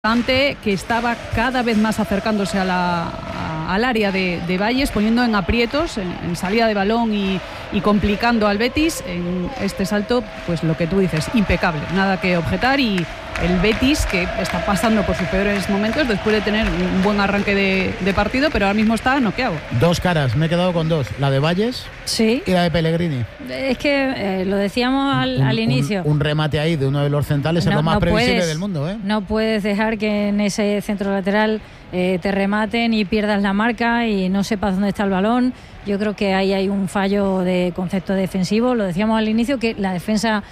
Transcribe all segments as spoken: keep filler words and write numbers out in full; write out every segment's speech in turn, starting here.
que estaba cada vez más acercándose a la, a, al área de, de Valles, poniendo en aprietos, en, en salida de balón y, y complicando al Betis. En este salto, pues lo que tú dices, impecable, nada que objetar, y el Betis, que está pasando por sus peores momentos después de tener un buen arranque de, de partido, pero ahora mismo está noqueado. Dos caras, me he quedado con dos, la de Valles sí. y la de Pellegrini. Es que eh, lo decíamos al, un, al inicio. Un, un remate ahí de uno de los centrales no, es lo más no previsible puedes, del mundo. ¿eh? No puedes dejar que en ese centro lateral eh, te rematen y pierdas la marca y no sepas dónde está el balón. Yo creo que ahí hay un fallo de concepto defensivo. Lo decíamos al inicio, que la defensa...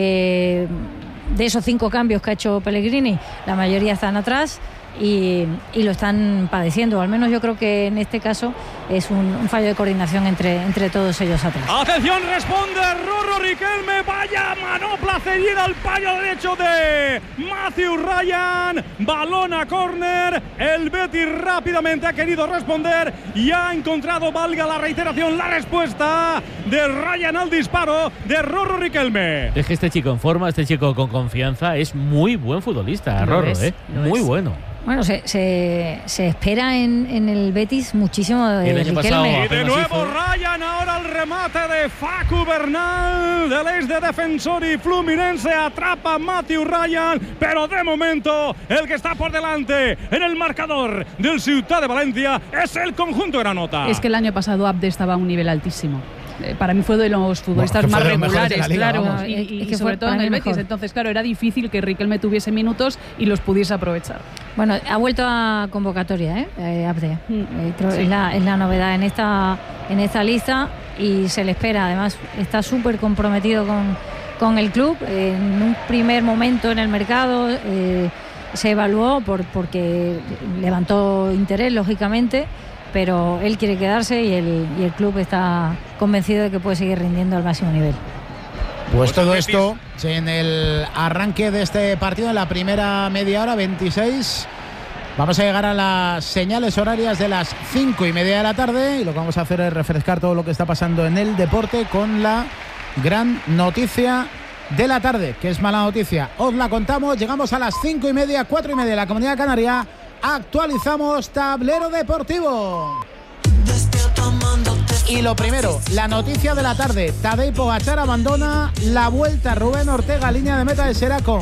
Eh, de esos cinco cambios que ha hecho Pellegrini, la mayoría están atrás y, y lo están padeciendo. Al menos yo creo que en este caso es un, un fallo de coordinación entre, entre todos ellos atrás. Atención, responde Rorro Riquelme. Vaya manopla cedida al paño derecho de Matthew Ryan. Balón a córner. El Betis rápidamente ha querido responder y ha encontrado, valga la reiteración, la respuesta de Ryan al disparo de Rorro Riquelme. Es que este chico en forma, este chico con confianza, es muy buen futbolista, Rorro, es, ¿eh? Muy es. bueno. Bueno, se, se, se espera en, en el Betis muchísimo de Riquelme. Y de nuevo Ryan, ahora el remate de Facu Bernal, del ex de Defensor y Fluminense. Atrapa a Matthew Ryan, pero de momento el que está por delante en el marcador del Ciutat de Valencia es el conjunto granota. Es que el año pasado Abde estaba a un nivel altísimo. Para mí fue de los futbolistas bueno, más regulares, liga, claro, vamos. y, y, y sobre todo en el Betis. Mejor. Entonces, claro, era difícil que Riquelme tuviese minutos y los pudiese aprovechar. Bueno, ha vuelto a convocatoria, ¿eh? eh Abde. Mm. Eh, creo sí. es, la, es la novedad en esta, en esta lista y se le espera. Además, está súper comprometido con, con el club. Eh, en un primer momento en el mercado eh, se evaluó por, porque levantó interés, lógicamente, pero él quiere quedarse y el, y el club está convencido de que puede seguir rindiendo al máximo nivel. Pues todo esto en el arranque de este partido, en la primera media hora, veintiséis. Vamos a llegar a las señales horarias de las cinco y media de la tarde y lo que vamos a hacer es refrescar todo lo que está pasando en el deporte con la gran noticia de la tarde, que es mala noticia. Os la contamos, llegamos a las cinco y media, cuatro y media de la Comunidad Canaria. Actualizamos tablero deportivo. Y lo primero, la noticia de la tarde. Tadej Pogačar abandona la Vuelta. Rubén Ortega, línea de meta de Seraco.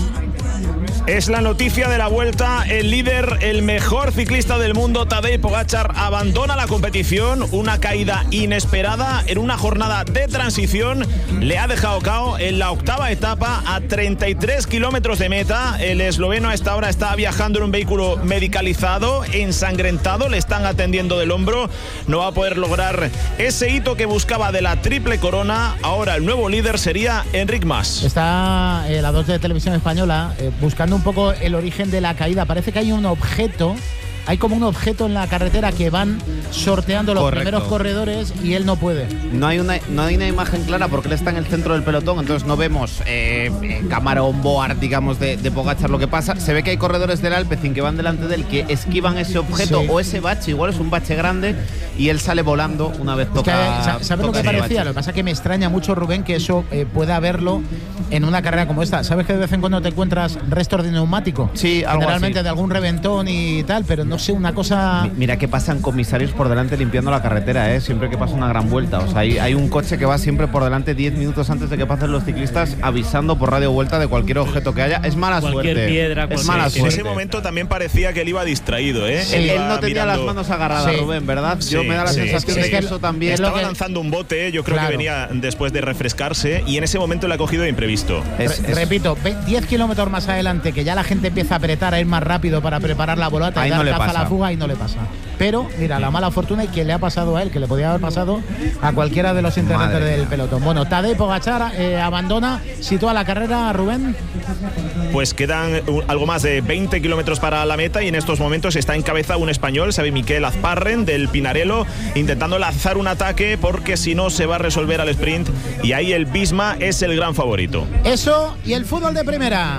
Es la noticia de la Vuelta. El líder, el mejor ciclista del mundo, Tadej Pogačar, abandona la competición. Una caída inesperada en una jornada de transición le ha dejado cao en la octava etapa a treinta y tres kilómetros de meta. El esloveno a esta hora está viajando en un vehículo medicalizado, ensangrentado, le están atendiendo del hombro. No va a poder lograr ese hito que buscaba de la triple corona. Ahora el nuevo líder sería Enric Mas. Está eh, la dos de Televisión Española eh, buscando un poco el origen de la caída. Parece que hay un objeto, hay como un objeto en la carretera que van sorteando los Correcto. primeros corredores y él no puede. No hay una no hay una imagen clara porque él está en el centro del pelotón, entonces no vemos eh, eh, cámara on board, digamos, de, de Pogačar lo que pasa. Se ve que hay corredores del Alpecin que van delante de él, que esquivan ese objeto sí. o ese bache, igual es un bache grande, y él sale volando una vez toca. Es que, ¿sabes lo que parecía? Lo que pasa es que me extraña mucho, Rubén, que eso eh, pueda haberlo en una carrera como esta. ¿Sabes que de vez en cuando te encuentras restos de neumático? Sí, algo generalmente así. De algún reventón y tal, pero no sé, una cosa... Mira que pasan comisarios por delante limpiando la carretera, ¿eh? Siempre que pasa una gran vuelta. O sea, hay, hay un coche que va siempre por delante diez minutos antes de que pasen los ciclistas, avisando por radio vuelta de cualquier objeto que haya. Es mala cualquier suerte. Piedra, es cualquier mala suerte. En ese momento también parecía que él iba distraído, ¿eh? Sí, él, él no tenía mirando... las manos agarradas, sí. Rubén, ¿verdad? Sí, Yo me da la sí, sensación sí, de que sí. eso también... Estaba que... lanzando un bote, yo creo claro. que venía después de refrescarse y en ese momento le ha cogido de imprevisto. Es, es... Repito, diez kilómetros más adelante, que ya la gente empieza a apretar, a ir más rápido para preparar la volata ahí y dar no le caza pasa. a la fuga y no le pasa. Pero, mira, la mala fortuna y que le ha pasado a él, que le podía haber pasado a cualquiera de los integrantes Madre del mía. pelotón. Bueno, Tadej Pogačar eh, abandona, sitúa la carrera, Rubén. Pues quedan un, algo más de veinte kilómetros para la meta y en estos momentos está en cabeza un español, Xavi Miquel Azparren, del Pinarello, intentando lanzar un ataque porque si no se va a resolver al sprint y ahí el Visma es el gran favorito. Eso y el fútbol de primera,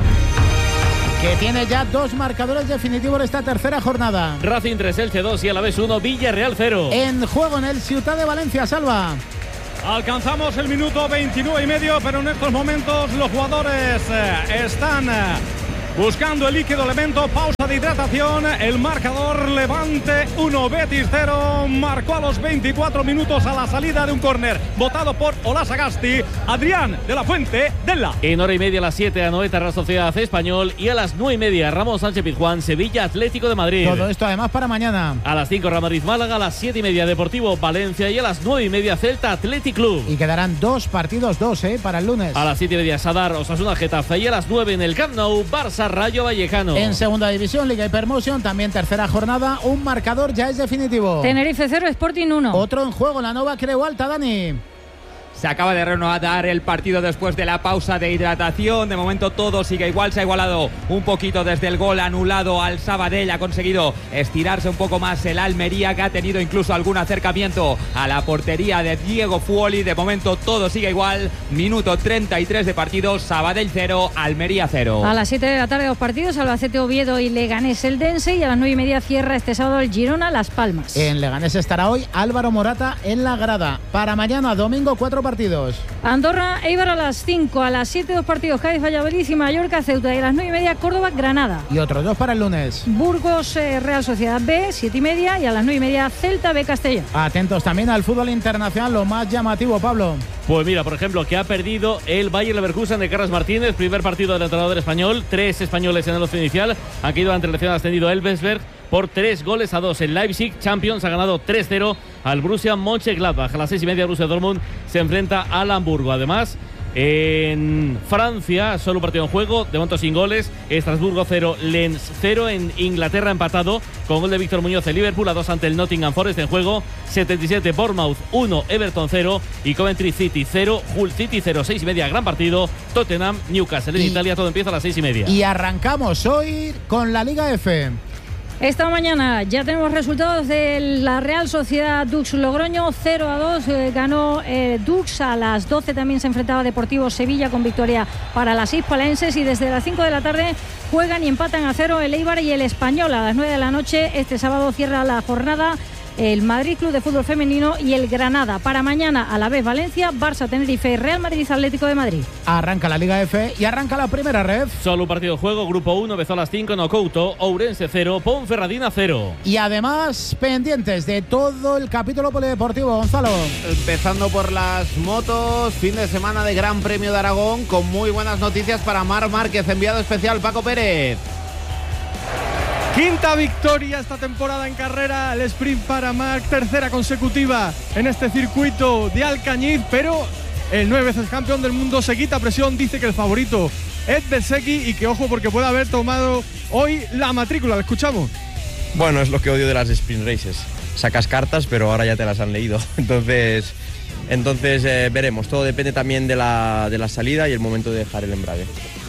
que tiene ya dos marcadores definitivos de esta tercera jornada. Racing tres, Elche dos y Alavés uno, Villarreal cero. En juego en el Ciutat de Valencia, Salva. Alcanzamos el minuto veintinueve y medio, pero en estos momentos los jugadores eh, están... Eh, buscando el líquido elemento, pausa de hidratación, el marcador Levante uno, Betis cero, marcó a los veinticuatro minutos a la salida de un córner, votado por Olasagasti, Adrián de la Fuente Della. En hora y media a las siete, Anoeta Real Sociedad Español, y a las nueve y media, Ramón Sánchez Pizjuán, Sevilla Atlético de Madrid. Todo esto además para mañana. A las cinco, Real Madrid Málaga, a las siete y media, Deportivo Valencia, y a las nueve y media, Celta Athletic Club. Y quedarán dos partidos, dos, ¿eh? Para el lunes. A las siete y media, Sadar Osasuna Getafe, y a las nueve en el Camp Nou, Barça Rayo Vallecano. En segunda división, Liga Hypermotion, también tercera jornada, un marcador ya es definitivo. Tenerife cero, Sporting uno. Otro en juego, la Nova Creu Alta, Dani. Se acaba de renovar el partido después de la pausa de hidratación. De momento todo sigue igual. Se ha igualado un poquito desde el gol anulado al Sabadell. Ha conseguido estirarse un poco más el Almería, que ha tenido incluso algún acercamiento a la portería de Diego Fuoli. De momento todo sigue igual. Minuto treinta y tres de partido. Sabadell cero, Almería cero. A las siete de la tarde dos partidos. Albacete Oviedo y Leganés Eldense. Y a las nueve y media cierra este sábado el Girona Las Palmas. En Leganés estará hoy Álvaro Morata en la grada. Para mañana domingo cuatro partidos. Andorra, Eibar a las cinco, a las siete dos partidos, Cádiz, Valladolid y Mallorca, Ceuta, y a las nueve y media Córdoba, Granada. Y otros dos para el lunes. Burgos, eh, Real Sociedad B, siete y media, y a las nueve y media Celta B, Castellón. Atentos también al fútbol internacional, lo más llamativo, Pablo. Pues mira, por ejemplo, que ha perdido el Bayer Leverkusen de Carlos Martínez, primer partido del entrenador español, tres españoles en el once inicial, han caído ante el recién ascendido Elversberg por tres goles a dos. El Leipzig Champions ha ganado tres cero al Borussia Mönchengladbach. A las seis y media, Borussia Dortmund se enfrenta al Hamburgo. Además, en Francia, solo un partido en juego, de momento sin goles. Estrasburgo cero, Lens cero. En Inglaterra, empatado con gol de Víctor Muñoz. El Liverpool a dos ante el Nottingham Forest. En juego setenta y siete, Bournemouth uno, Everton cero. Y Coventry City cero, Hull City cero. seis y media, gran partido. Tottenham, Newcastle en y, Italia. Todo empieza a las seis y media. Y arrancamos hoy con la Liga F. Esta mañana ya tenemos resultados de la Real Sociedad Dux Logroño, cero a dos, eh, ganó eh, Dux. A las doce también se enfrentaba Deportivo Sevilla con victoria para las hispalenses, y desde las cinco de la tarde juegan y empatan a cero el Eibar y el Español. A las nueve de la noche este sábado cierra la jornada el Madrid Club de Fútbol Femenino y el Granada. Para mañana a la vez Valencia, Barça, Tenerife, Real Madrid, Atlético de Madrid. Arranca la Liga F y arranca la primera red. Solo un partido de juego, Grupo uno, empezó a las cinco, Nocouto, Ourense cero, Ponferradina cero. Y además pendientes de todo el capítulo polideportivo, Gonzalo. Empezando por las motos, fin de semana de Gran Premio de Aragón, con muy buenas noticias para Marc Márquez, enviado especial Paco Pérez. Quinta victoria esta temporada en carrera, el sprint para Marc, tercera consecutiva en este circuito de Alcañiz, pero el nueve veces campeón del mundo se quita presión, dice que el favorito es Bezzecchi y que ojo porque puede haber tomado hoy la matrícula. ¿Lo escuchamos? Bueno, es lo que odio de las sprint races. Sacas cartas, pero ahora ya te las han leído. Entonces, entonces eh, veremos. Todo depende también de la, de la salida y el momento de dejar el embrague.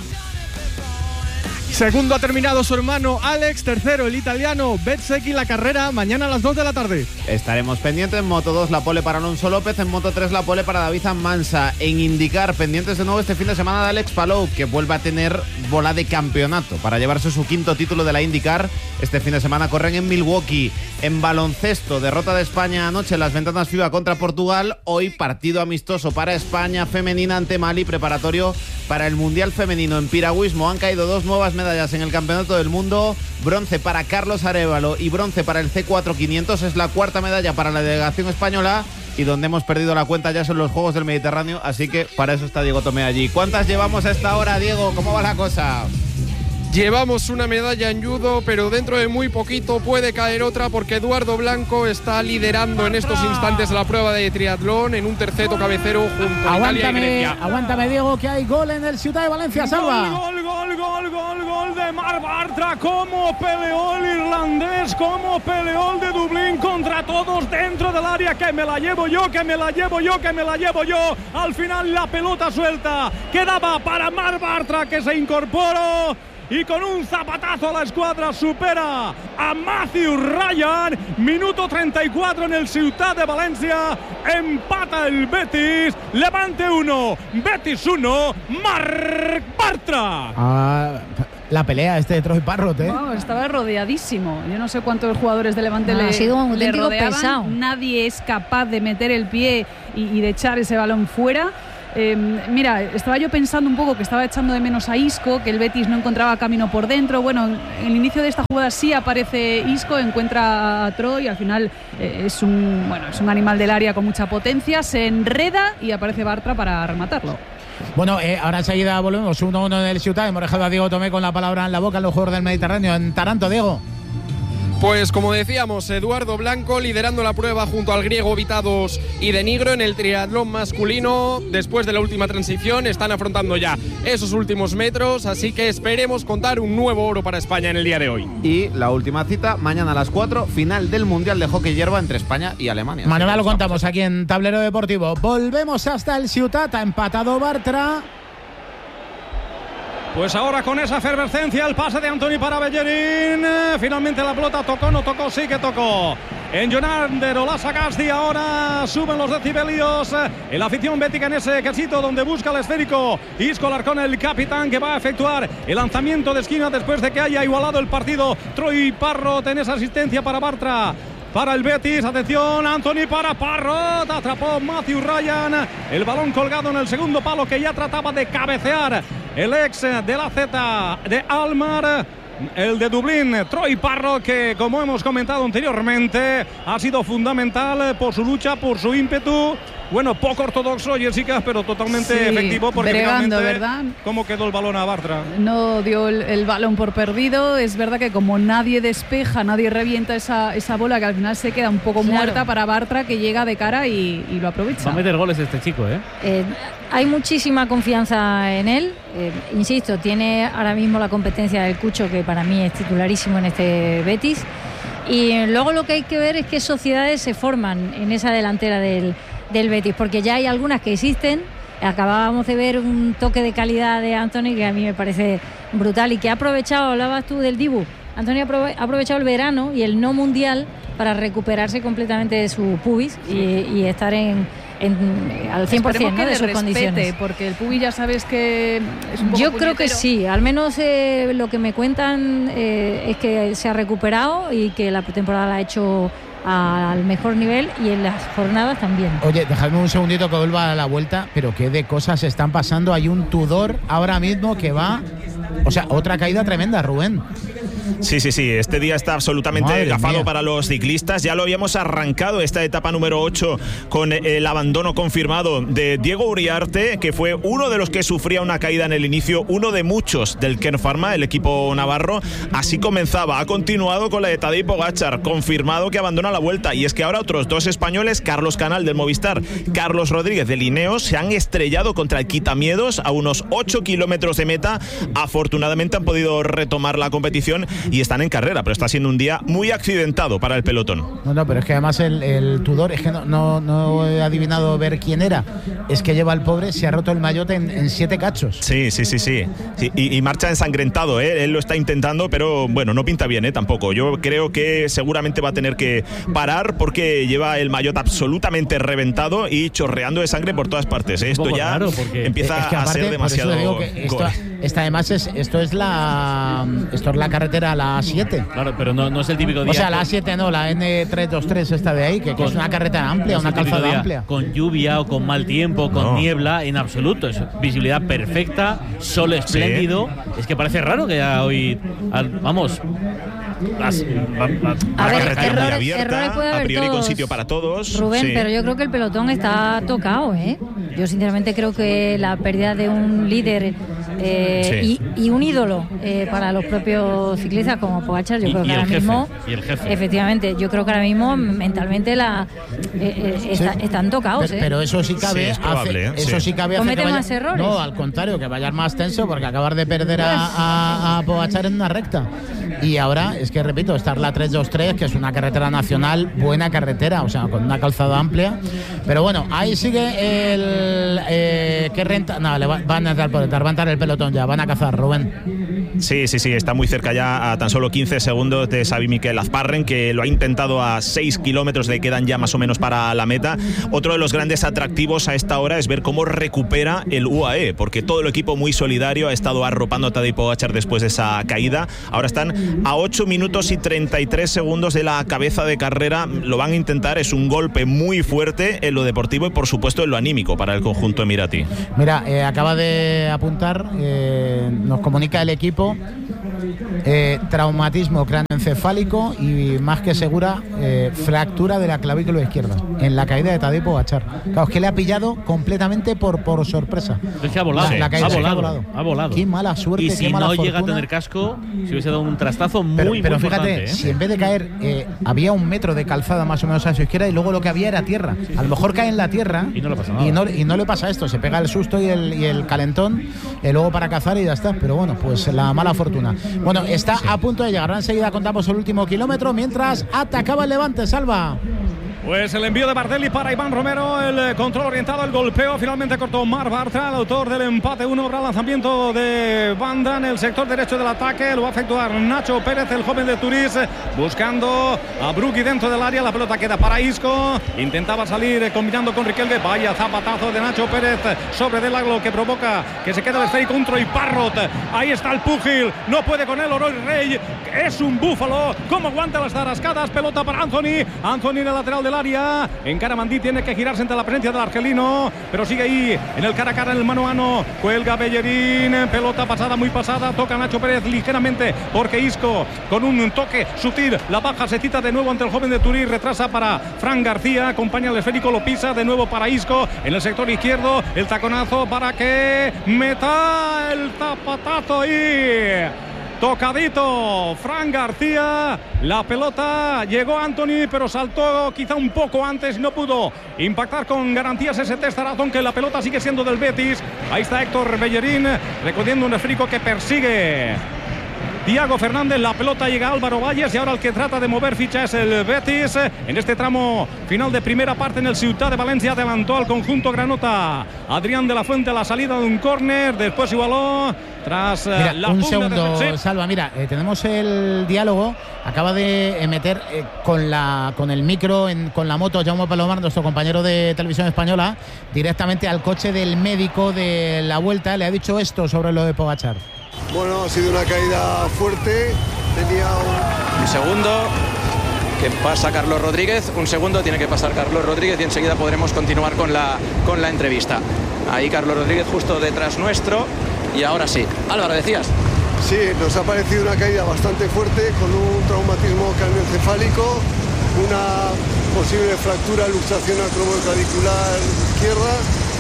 Segundo ha terminado su hermano Alex, tercero el italiano Bezzecchi. La carrera mañana a las dos de la tarde. Estaremos pendientes en Moto dos, la pole para Alonso López, en Moto tres la pole para David Mansa. En IndyCar, pendientes de nuevo este fin de semana de Alex Palou, que vuelve a tener bola de campeonato para llevarse su quinto título de la IndyCar. Este fin de semana corren en Milwaukee. En baloncesto, derrota de España anoche en las ventanas FIBA contra Portugal. Hoy partido amistoso para España femenina ante Mali, preparatorio para el Mundial Femenino. En piragüismo han caído dos nuevas medallas en el Campeonato del Mundo. Bronce para Carlos Arévalo y bronce para el C cuatro quinientos. Es la cuarta medalla para la delegación española, y donde hemos perdido la cuenta ya son los Juegos del Mediterráneo, así que para eso está Diego Tomé allí. ¿Cuántas llevamos a esta hora, Diego? ¿Cómo va la cosa? Llevamos una medalla en judo, pero dentro de muy poquito puede caer otra, porque Eduardo Blanco está liderando en estos instantes la prueba de triatlón en un terceto cabecero junto a Italia y Grecia. Aguántame, Diego, que hay gol en el Ciutat de Valencia, Salva. Gol, gol, gol, gol, gol de Marc Bartra. Cómo peleó el irlandés, cómo peleó el de Dublín contra todos dentro del área. Que me la llevo yo, que me la llevo yo, que me la llevo yo. Al final la pelota suelta quedaba para Marc Bartra, que se incorporó y con un zapatazo a la escuadra supera a Matthew Ryan. Minuto treinta y cuatro en el Ciutat de Valencia. Empata el Betis. Levante uno, Betis uno. Marc Bartra. Ah, la pelea este de Troy Parrott, ¿eh? No, estaba rodeadísimo. Yo no sé cuántos jugadores de Levante no, le, ha sido un le rodeaban. Pesado. Nadie es capaz de meter el pie y, y de echar ese balón fuera. Eh, mira, estaba yo pensando un poco que estaba echando de menos a Isco, que el Betis no encontraba camino por dentro. Bueno, en el inicio de esta jugada sí aparece Isco, encuentra a Troy, al final eh, es un bueno, es un animal del área con mucha potencia, se enreda y aparece Bartra para rematarlo. Bueno, eh, ahora enseguida volvemos, uno uno en el Ciutat. Hemos dejado a Diego Tomé con la palabra en la boca en los Juegos del Mediterráneo. En Taranto, Diego. Pues como decíamos, Eduardo Blanco liderando la prueba junto al griego Vitados y de Nigro en el triatlón masculino. Después de la última transición están afrontando ya esos últimos metros, así que esperemos contar un nuevo oro para España en el día de hoy. Y la última cita, mañana a las cuatro, final del Mundial de Hockey Hierba entre España y Alemania. Mañana lo contamos aquí en Tablero Deportivo. Volvemos hasta el Ciutat, ha empatado Bartra. Pues ahora con esa efervescencia el pase de Antoni para Bellerín. Finalmente la pelota tocó, no tocó, sí que tocó. En Jonander Olasagasti ahora suben los decibelios. En la afición bética en ese quesito donde busca el esférico. Isco Larcón, el capitán, que va a efectuar el lanzamiento de esquina después de que haya igualado el partido. Troy Parrot en esa asistencia para Bartra. Para el Betis, atención, Antoni para Parrot, atrapó Matthew Ryan, el balón colgado en el segundo palo que ya trataba de cabecear el ex de la Z de Almar, el de Dublín, Troy Parrot, que como hemos comentado anteriormente ha sido fundamental por su lucha, por su ímpetu. Bueno, poco ortodoxo, Jessica, pero totalmente sí, efectivo, porque bregando, finalmente, ¿verdad? ¿Cómo quedó el balón a Bartra? No dio el, el balón por perdido. Es verdad que como nadie despeja, nadie revienta esa, esa bola, que al final se queda un poco claro. muerta para Bartra, que llega de cara y, y lo aprovecha. Va a meter goles este chico, ¿eh? eh hay muchísima confianza en él. Eh, insisto, tiene ahora mismo la competencia del Cucho, que para mí es titularísimo en este Betis. Y luego lo que hay que ver es qué sociedades se forman en esa delantera del del Betis, porque ya hay algunas que existen. Acabábamos de ver un toque de calidad de Antoni que a mí me parece brutal y que ha aprovechado, hablabas tú del Dibu, Antoni ha aprovechado el verano y el no mundial para recuperarse completamente de su pubis y, y estar en, en al cien por ciento, ¿no?, de sus respete, condiciones. Porque el pubis ya sabes que es un poco Yo puñetero. Creo que sí, al menos eh, lo que me cuentan eh, es que se ha recuperado y que la pretemporada la ha hecho al mejor nivel y en las jornadas también. Oye, dejadme un segundito que vuelva a la vuelta, pero qué de cosas están pasando. Hay un Tudor ahora mismo que va, o sea, otra caída tremenda, Rubén. Sí, sí, sí, este día está absolutamente Madre gafado mía. Para los ciclistas. Ya lo habíamos arrancado esta etapa número ocho con el abandono confirmado de Diego Uriarte, que fue uno de los que sufría una caída en el inicio, uno de muchos del Kern Pharma, el equipo navarro. Así comenzaba, ha continuado con la de Tadej Pogačar, confirmado que abandona la vuelta. Y es que ahora otros dos españoles, Carlos Canal del Movistar, Carlos Rodríguez del Ineos, se han estrellado contra el Quitamiedos a unos ocho kilómetros de meta. Afortunadamente han podido retomar la competición y están en carrera, pero está siendo un día muy accidentado para el pelotón. No, no, pero es que además el, el Tudor, es que no, no, no he adivinado ver quién era. Es que lleva el pobre, se ha roto el maillot en, en siete cachos. Sí, sí, sí, sí. sí y, y marcha ensangrentado, ¿eh? Él lo está intentando, pero bueno, no pinta bien, ¿eh? Tampoco. Yo creo que seguramente va a tener que parar porque lleva el maillot absolutamente reventado y chorreando de sangre por todas partes, ¿eh? Esto ya claro, empieza es que aparte, a ser demasiado. Por eso digo que esto, esta además es, esto es la esto es la carretera la A siete. Claro, pero no, no es el típico día. O sea, la A siete no, la N trescientos veintitrés esta de ahí, que, que es una carretera amplia, no una calzada amplia. Con lluvia o con mal tiempo, con no. niebla, en absoluto. Es visibilidad perfecta, sol espléndido. Sí. Es que parece raro que hoy, vamos. Las, a, a ver, errores, abierta, errores puede haber a priori todos, con sitio para todos. Rubén, sí. pero yo creo que el pelotón está tocado, ¿eh? Yo sinceramente creo que la pérdida de un líder eh, sí. y, y un ídolo eh, para los propios ciclistas como Pogačar, yo y, creo que y ahora jefe, mismo, y el jefe. efectivamente, yo creo que ahora mismo mentalmente la eh, eh, está, sí. están tocados, pero, ¿eh? pero eso sí cabe, sí, es probable, hace, ¿eh? eso sí, sí cabe. Comete hace que más vaya, errores. No, al contrario, que vayas más tenso porque acabar de perder a, a, a Pogačar en una recta. Y ahora es que repito, estar la trescientos veintitrés, que es una carretera nacional, buena carretera, o sea, con una calzada amplia. Pero bueno, ahí sigue el eh, que renta. No, le va, van a entrar por detrás, va a entrar el pelotón ya, van a cazar, Rubén. Sí, sí, sí, está muy cerca ya, a tan solo quince segundos de Xavi Miquel Azparren, que lo ha intentado a seis kilómetros, le quedan ya más o menos para la meta. Otro de los grandes atractivos a esta hora es ver cómo recupera el U A E, porque todo el equipo muy solidario ha estado arropando a Tadej Pogačar después de esa caída. Ahora están a ocho minutos y treinta y tres segundos de la cabeza de carrera. Lo van a intentar, es un golpe muy fuerte en lo deportivo y por supuesto en lo anímico para el conjunto emirati. Mira, eh, acaba de apuntar, eh, nos comunica el equipo, eh, traumatismo craneoencefálico y más que segura eh, fractura de la clavícula izquierda en la caída de Tadej Pogačar. Claro, es que le ha pillado completamente por, por sorpresa. Es que ha volado, la, la caída ha, volado ha volado, ha volado. Qué mala suerte, y si qué mala no fortuna. Llega a tener casco, si hubiese dado un trastazo muy, pero, pero muy fíjate, importante, ¿eh? Si en vez de caer eh, había un metro de calzada más o menos a su izquierda y luego lo que había era tierra. A lo mejor cae en la tierra y no le pasa nada. Y no, y no le pasa esto, se pega el susto y el, y el calentón y luego para cazar y ya está. Pero bueno, pues la mala fortuna. Bueno, está a punto de llegar. Enseguida contamos el último kilómetro mientras atacaba el Levante. Salva. Pues el envío de Bardelli para Iván Romero, el control orientado, el golpeo, finalmente cortó Marc Bartra, el autor del empate uno, habrá lanzamiento de banda en el sector derecho del ataque, lo va a efectuar Nacho Pérez, el joven de Turís, buscando a Brugui dentro del área, la pelota queda para Isco, intentaba salir combinando con Riquelme, vaya zapatazo de Nacho Pérez sobre Del Aglo que provoca que se quede el esférico, un Troy Parrot, ahí está el púgil, no puede con él Oroy Rey, es un búfalo, cómo aguanta las tarascadas, pelota para Anthony, Anthony en el lateral del área, encara Mandí, tiene que girarse ante la presencia del argelino, pero sigue ahí en el cara a cara, en el mano a mano, cuelga Bellerín, pelota pasada, muy pasada, toca Nacho Pérez ligeramente, porque Isco con un toque sutil, la baja, se cita de nuevo ante el joven de Turí, retrasa para Fran García, acompaña al esférico, lo pisa de nuevo para Isco, en el sector izquierdo, el taconazo para que meta el zapatazo y... tocadito Fran García, la pelota llegó a Anthony, pero saltó quizá un poco antes, no pudo impactar con garantías ese testarazón, que la pelota sigue siendo del Betis. Ahí está Héctor Bellerín recogiendo un esférico que persigue Thiago Fernández, la pelota llega a Álvaro Valles y ahora el que trata de mover ficha es el Betis. En este tramo final de primera parte en el Ciutat de Valencia adelantó al conjunto granota Adrián de la Fuente a la salida de un córner, después igualó tras mira, la un pugna segundo, de... sí. Salva, mira, eh, tenemos el diálogo, acaba de eh, meter eh, con la con el micro, en, con la moto, Jaume Palomar, nuestro compañero de Televisión Española, directamente al coche del médico de la Vuelta, le ha dicho esto sobre lo de Pogačar. Bueno, ha sido una caída fuerte, tenía un... un segundo, que pasa Carlos Rodríguez, un segundo tiene que pasar Carlos Rodríguez y enseguida podremos continuar con la, con la entrevista. Ahí Carlos Rodríguez justo detrás nuestro y ahora sí. Álvaro, decías. Sí, nos ha parecido una caída bastante fuerte con un traumatismo craneoencefálico, una posible fractura, luxación acromioclavicular izquierda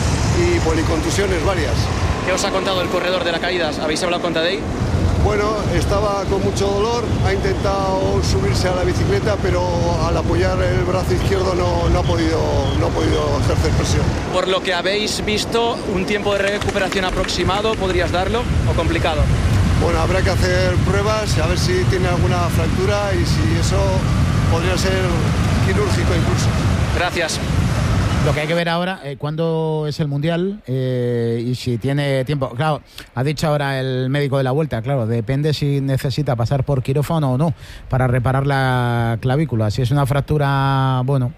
y policontusiones varias. ¿Qué os ha contado el corredor de la caída? ¿Habéis hablado con Tadej? Bueno, estaba con mucho dolor, ha intentado subirse a la bicicleta, pero al apoyar el brazo izquierdo no, no, ha, podido, no ha podido ejercer presión. Por lo que habéis visto, ¿un tiempo de recuperación aproximado podrías darlo o complicado? Bueno, habrá que hacer pruebas, a ver si tiene alguna fractura y si eso podría ser quirúrgico incluso. Gracias. Lo que hay que ver ahora, eh, cuándo es el Mundial eh, y si tiene tiempo. Claro, ha dicho ahora el médico de la Vuelta, claro, depende si necesita pasar por quirófano o no para reparar la clavícula. Si es una fractura, bueno,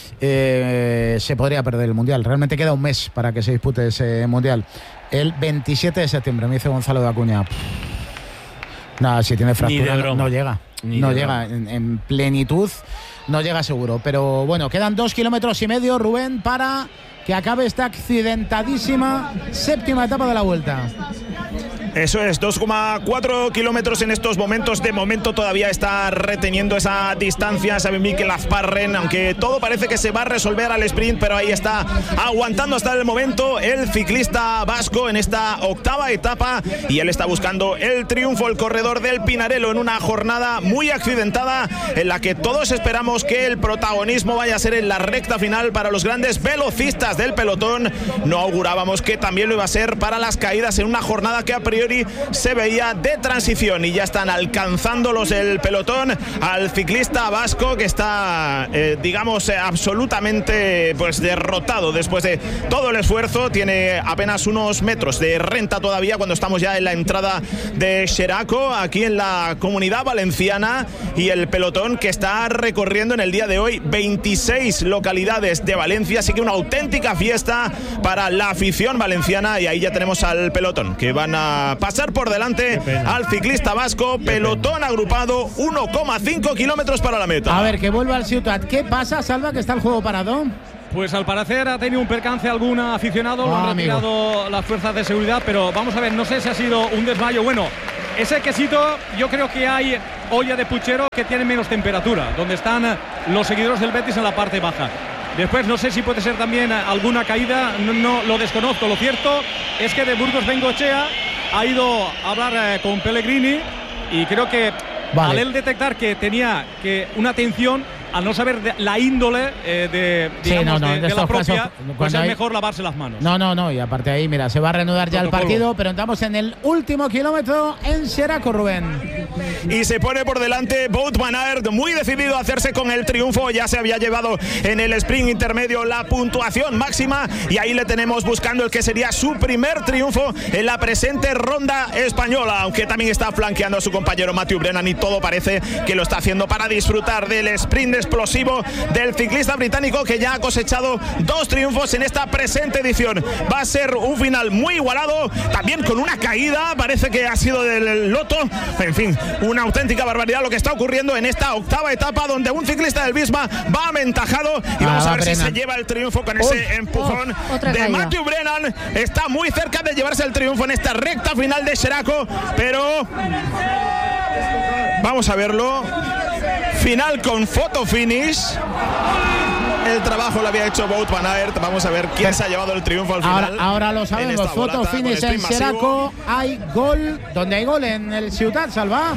eh, se podría perder el Mundial. Realmente queda un mes para que se dispute ese Mundial. El veintisiete de septiembre, me dice Gonzalo de Acuña. Nada, si tiene fractura no, no llega. Ni no llega en, en plenitud. No llega seguro, pero bueno, quedan dos kilómetros y medio, Rubén, para que acabe esta accidentadísima séptima etapa de la Vuelta. Eso es, dos coma cuatro kilómetros en estos momentos. De momento todavía está reteniendo esa distancia Xavi Miquel Azparren, aunque todo parece que se va a resolver al sprint, pero ahí está aguantando hasta el momento el ciclista vasco en esta octava etapa y él está buscando el triunfo, el corredor del Pinarello, en una jornada muy accidentada en la que todos esperamos que el protagonismo vaya a ser en la recta final para los grandes velocistas del pelotón. No augurábamos que también lo iba a ser para las caídas en una jornada que a priori priori se veía de transición, y ya están alcanzando los del pelotón al ciclista vasco, que está eh, digamos eh, absolutamente pues derrotado después de todo el esfuerzo. Tiene apenas unos metros de renta todavía cuando estamos ya en la entrada de Xeraco, aquí en la Comunidad Valenciana, y el pelotón que está recorriendo en el día de hoy veintiséis localidades de Valencia, así que una auténtica fiesta para la afición valenciana. Y ahí ya tenemos al pelotón que van a pasar por delante al ciclista vasco. Qué pelotón pena. Agrupado, uno coma cinco kilómetros para la meta. A ver, que vuelva al Ciutat. ¿Qué pasa, Salva, que está el juego parado? Pues al parecer ha tenido un percance algún aficionado, lo han retirado amigo. las fuerzas de seguridad, pero vamos a ver, no sé si ha sido un desmayo. Bueno, ese quesito, yo creo que hay olla de puchero que tiene menos temperatura, donde están los seguidores del Betis en la parte baja. Después no sé si puede ser también alguna caída, no, no lo desconozco. Lo cierto es que de Burgos Bengoechea ha ido a hablar eh, con Pellegrini, y creo que vale. al él detectar que tenía que una tensión, al no saber de la índole eh, de, digamos, sí, no, no, de, de la propia, casos, pues es hay... mejor lavarse las manos. No, no, no, y aparte ahí, mira, se va a reanudar ya Protocolo. el partido, pero estamos en el último kilómetro en Xeraco, Rubén. Y se pone por delante Wout van Aert, muy decidido a hacerse con el triunfo. Ya se había llevado en el sprint intermedio la puntuación máxima, y ahí le tenemos buscando el que sería su primer triunfo en la presente ronda española, aunque también está flanqueando a su compañero Matthew Brennan, y todo parece que lo está haciendo para disfrutar del sprint explosivo del ciclista británico, que ya ha cosechado dos triunfos en esta presente edición. Va a ser un final muy igualado, también con una caída, parece que ha sido del loto. En fin, una auténtica barbaridad lo que está ocurriendo en esta octava etapa, donde un ciclista del Visma va aventajado, y vamos ah, a ver Brennan. si se lleva el triunfo con ese Uf, empujón oh, de caída. Matthew Brennan. Está muy cerca de llevarse el triunfo en esta recta final de Xeraco, pero vamos a verlo. Final con foto finish. El trabajo lo había hecho Wout van Aert. Vamos a ver quién se ha llevado el triunfo al final. Ahora, ahora lo sabemos. Foto finish en Xeraco. Hay gol. ¿Dónde hay gol? En el Ciutat, Salva.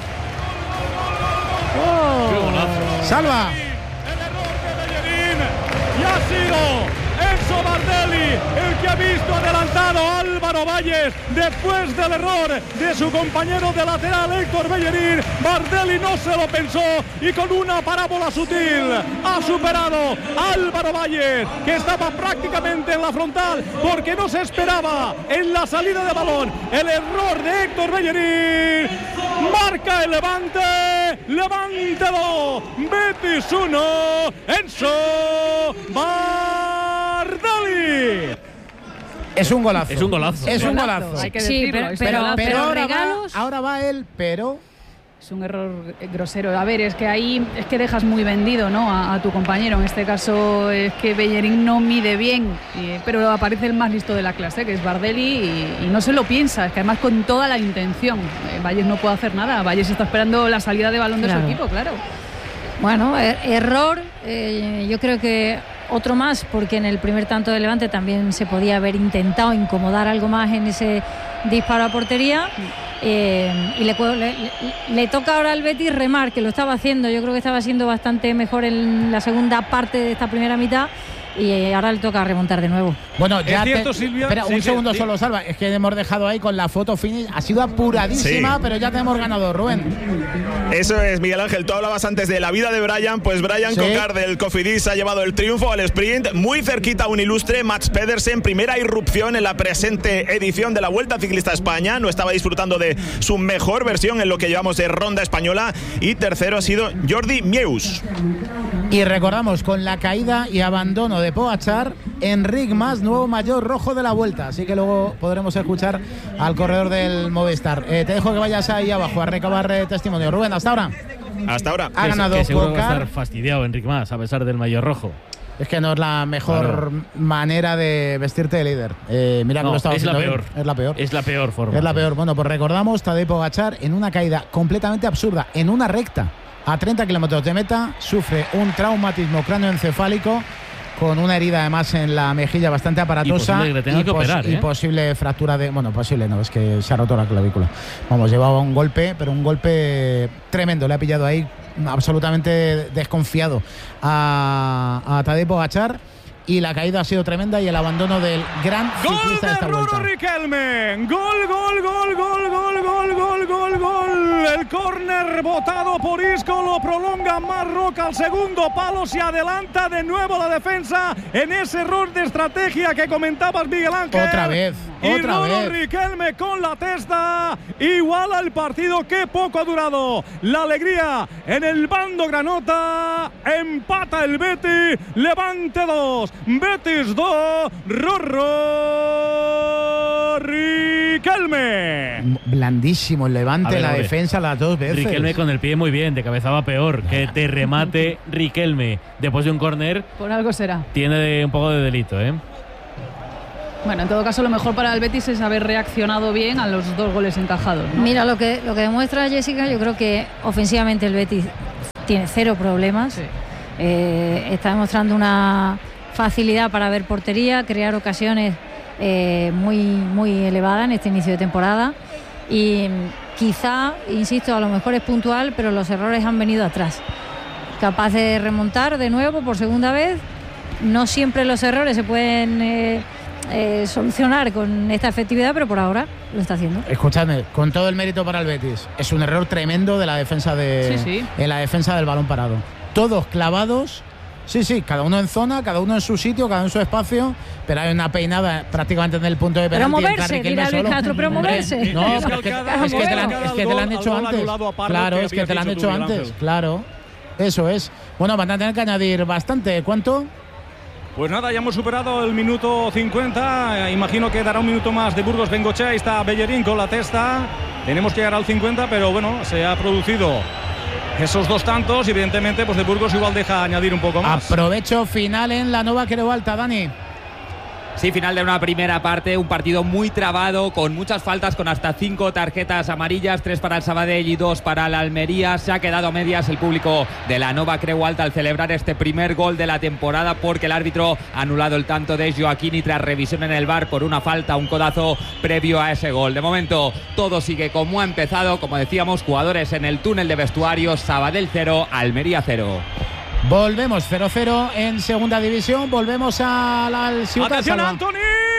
Oh. Salva. El error de Bellerín. Y ha sido Enzo Bardelli el que ha visto adelantado a Álvaro Valles después del error de su compañero de lateral Héctor Bellerín. Bardelli no se lo pensó, y con una parábola sutil ha superado a Álvaro Valles, que estaba prácticamente en la frontal porque no se esperaba en la salida de balón el error de Héctor Bellerín. Marca el Levante, Levante dos, Betis uno, Enzo Bardelli. Es un golazo. Es un golazo. Es un golazo. Hay que decirlo. Sí, pero, pero, pero, pero ahora, regalos... va, ahora va él, pero... Es un error grosero. A ver, es que ahí es que dejas muy vendido, ¿no?, a, a tu compañero. En este caso es que Bellerín no mide bien, y, pero aparece el más listo de la clase, que es Bardelli, y, y no se lo piensa. Es que además con toda la intención. Eh, Valles no puede hacer nada. Valles está esperando la salida de balón claro. de su equipo, claro. Bueno, er- error. Eh, yo creo que otro más, porque en el primer tanto de Levante también se podía haber intentado incomodar algo más en ese disparo a portería. Eh, y le, le, le toca ahora al Betis remar, que lo estaba haciendo. Yo creo que estaba siendo bastante mejor en la segunda parte de esta primera mitad, y ahora le toca remontar de nuevo. Bueno, ya cierto, te, Silvia? espera, sí, un sí, segundo sí. solo, Salva. Es que hemos dejado ahí con la foto finish. Ha sido apuradísima, sí. pero ya tenemos ganador, Rubén. Eso es, Miguel Ángel. Tú hablabas antes de la vida de Brian. Pues Brian sí. Cocar del Cofidis ha llevado el triunfo al sprint. Muy cerquita un ilustre, Mats Pedersen. Primera irrupción en la presente edición de la Vuelta Ciclista a España. No estaba disfrutando de su mejor versión en lo que llevamos de ronda española. Y tercero ha sido Jordi Meus. Y recordamos, con la caída y abandono de Pogačar, Enric Mas, nuevo maillot rojo de la Vuelta. Así que luego podremos escuchar al corredor del Movistar. Eh, te dejo que vayas ahí abajo a recabar eh, testimonio. Rubén, hasta ahora. Hasta ahora. Ha ganado que seguro Cocar. Va a estar fastidiado Enric Mas, a pesar del maillot rojo. Es que no es la mejor claro. manera de vestirte de líder. Eh, mira no, que lo estaba es la peor. Bien. Es la peor. Es la peor forma. Es la peor. Bueno, pues recordamos, Tadej Pogačar en una caída completamente absurda, en una recta, a treinta kilómetros de meta, sufre un traumatismo cráneoencefálico, con una herida además en la mejilla bastante aparatosa. Y posible que le tenga y que operar, y ¿eh? posible fractura de... Bueno, posible no, es que se ha roto la clavícula. Vamos, llevaba un golpe, pero un golpe tremendo. Le ha pillado ahí absolutamente desconfiado a, a Tadej Pogačar. y la caída ha sido tremenda y el abandono del gran ciclista de esta Gol de vuelta. Roro Riquelme. Gol, gol, gol, gol, gol, gol, gol, gol, gol. El córner botado por Isco lo prolonga Marroca al segundo palo. Se adelanta de nuevo la defensa en ese error de estrategia que comentabas, Miguel Ángel. Otra vez, y otra Roro vez. Riquelme con la testa iguala el partido. Qué poco ha durado la alegría en el bando granota. Empata el Betis. Levante dos. Betis dos, Roro Riquelme. Blandísimo el Levante, A ver, la a ver. defensa las dos veces. Riquelme con el pie muy bien, de cabezaba peor. Que te remate Riquelme después de un córner. Por algo será. Tiene de- un poco de delito, ¿eh? Bueno, en todo caso, lo mejor para el Betis es haber reaccionado bien a los dos goles encajados, ¿no? Mira, lo que, lo que demuestra Jessica, yo creo que ofensivamente el Betis tiene cero problemas. Sí. Eh, está demostrando una facilidad para ver portería, crear ocasiones eh, muy, muy elevadas en este inicio de temporada. Y mm, quizá, insisto, a lo mejor es puntual, pero los errores han venido atrás. Capaz de remontar de nuevo por segunda vez. No siempre los errores se pueden eh, eh, solucionar con esta efectividad, pero por ahora lo está haciendo. Escuchadme, con todo el mérito para el Betis, es un error tremendo de la defensa de, Sí, sí. en la defensa del balón parado. Todos clavados, sí, sí, cada uno en zona, cada uno en su sitio, cada uno en su espacio, pero hay una peinada prácticamente en el punto de Pero penalti. moverse, entra Riquelme dirá Luis solo. Castro, pero Hombre, moverse. No, Es pero que es que, cada- es que te la, cada es que te la han gol- hecho al gol antes. anulado a Pardo Claro, que es que habías te la han dicho hecho tú, Miguel antes, Ángel. claro. Eso es. Bueno, van a tener que añadir bastante. ¿Cuánto? Pues nada, ya hemos superado el minuto cincuenta. Eh, imagino que dará un minuto más de Burgos Bengochea. Ahí está Bellerín con la testa. Tenemos que llegar al cincuenta, pero bueno, se ha producido esos dos tantos. Y evidentemente, pues de Burgos igual deja añadir un poco más. Aprovecho final en la Nova Creu Alta, Dani. Sí, final de una primera parte, un partido muy trabado, con muchas faltas, con hasta cinco tarjetas amarillas, tres para el Sabadell y dos para el Almería. Se ha quedado a medias el público de la Nova Creu Alta al celebrar este primer gol de la temporada, porque el árbitro ha anulado el tanto de Joaquín y tras revisión en el V A R por una falta, un codazo previo a ese gol. De momento todo sigue como ha empezado, como decíamos, jugadores en el túnel de vestuarios, Sabadell cero, Almería cero. Volvemos cero cero en segunda división. Volvemos a la al Ciutat Atención, Salva. Anthony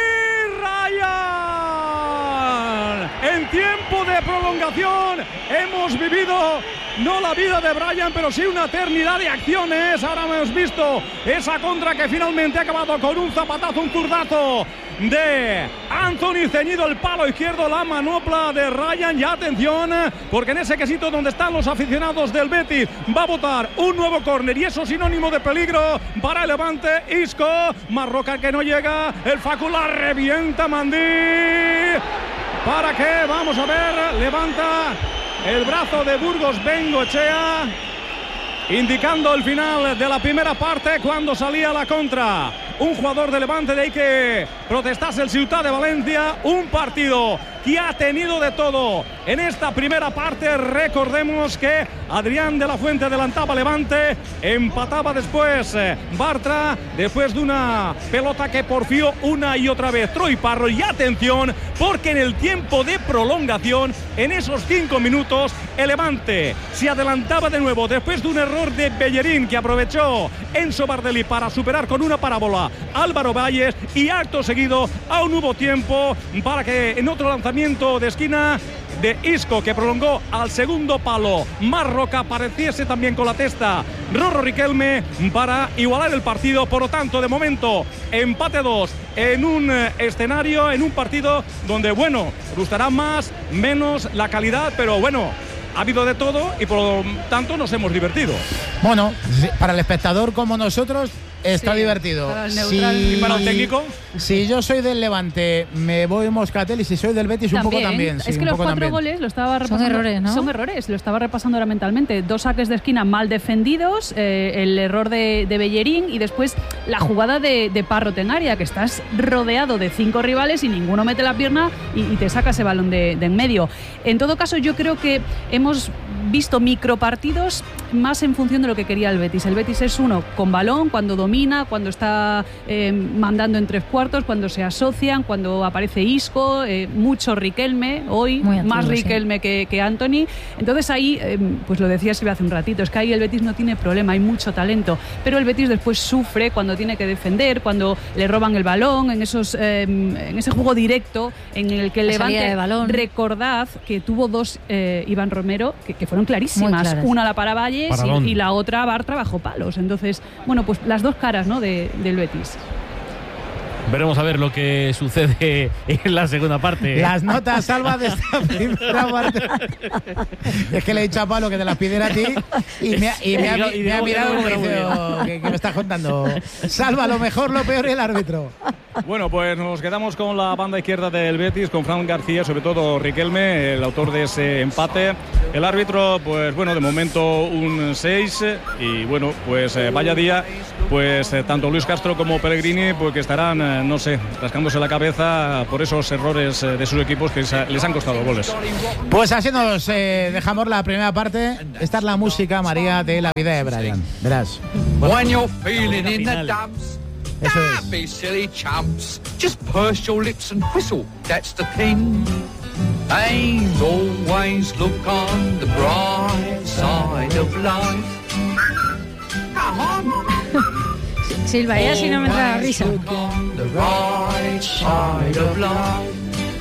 Ryan. En tiempo de prolongación hemos vivido no la vida de Bryan, pero sí una eternidad de acciones. Ahora hemos visto esa contra que finalmente ha acabado con un zapatazo, un zurdazo de Anthony, ceñido el palo izquierdo, la manopla de Ryan. Y atención, porque en ese quesito donde están los aficionados del Betis va a botar un nuevo córner, y eso sinónimo de peligro para el Levante. Isco, Marroca que no llega, el Facu la revienta, Mandí. ¿Para qué? Vamos a ver, levanta el brazo de Burgos Bengochea, indicando el final de la primera parte cuando salía la contra. Un jugador de Levante, de ahí que protestase el Ciutat de Valencia. Un partido que ha tenido de todo en esta primera parte. Recordemos que Adrián de la Fuente adelantaba Levante, empataba después eh, Bartra, después de una pelota que porfió una y otra vez Troy Parro. Y atención, porque en el tiempo de prolongación, en esos cinco minutos, el Levante se adelantaba de nuevo después de un error de Bellerín que aprovechó Enzo Bardelli para superar con una parábola Álvaro Valles, y acto seguido aún hubo tiempo para que en otro lanzamiento de esquina de Isco, que prolongó al segundo palo, Marroca apareciese también con la testa Roro Riquelme para igualar el partido. Por lo tanto, de momento, empate dos en un eh, escenario, en un partido donde, bueno, gustará más, menos la calidad, pero bueno, ha habido de todo y por lo tanto nos hemos divertido. Bueno, para el espectador como nosotros está Sí, divertido. para el neutral. ¿Y para el técnico? Si yo soy del Levante, me voy Moscatel, y si soy del Betis, un poco también. Sí, es que un los poco cuatro también. goles lo estaba Son repasando. errores, ¿no? Son errores, lo estaba repasando ahora mentalmente. Dos saques de esquina mal defendidos, eh, el error de, de Bellerín, y después la jugada de, de Parro Tenaria, que estás rodeado de cinco rivales y ninguno mete la pierna y, y te saca ese balón de, de en medio. En todo caso, yo creo que hemos visto micropartidos más en función de lo que quería el Betis. El Betis es uno con balón, cuando domina, cuando está eh, mandando en tres cuartos, cuando se asocian, cuando aparece Isco, eh, mucho Riquelme, hoy activo, más Riquelme sí. que, que Anthony. Entonces ahí, eh, pues lo decía Silvia hace un ratito, es que ahí el Betis no tiene problema, hay mucho talento, pero el Betis después sufre cuando tiene que defender, cuando le roban el balón, en esos eh, en ese juego directo en el que el La salida Levante, de balón. recordad que tuvo dos eh, Iván Romero que, que fueron clarísimas, una la para Valles y, y la otra Bartra bajo palos. Entonces, bueno, pues las dos caras, ¿no?, de, del Betis. Veremos a ver lo que sucede en la segunda parte. Las notas, Salva, de esta primera parte. Es que le he dicho a Pablo que te las pidiera a ti y me ha, y me ha, Y me ha digo, mirado y como digo, diciendo, ¿qué, qué me estás contando? Salva, lo mejor, lo peor y el árbitro. Bueno, pues nos quedamos con la banda izquierda del Betis, con Fran García, sobre todo Riquelme, el autor de ese empate. El árbitro, pues bueno, de momento un seis. Y bueno, pues eh, vaya día, pues eh, tanto Luis Castro como Pellegrini, pues que estarán, eh, no sé, rascándose la cabeza por esos errores eh, de sus equipos que les han costado goles. Pues así nos eh, dejamos la primera parte. Esta es la música, María, de La vida de Brian. Verás. When you're feeling in the dumps, Eso es. don't be silly chumps. Just purse your lips and whistle, that's the thing. And always look on the bright side of life. Come on. Silva, ya si no me entra la risa. Always look on the right side of life.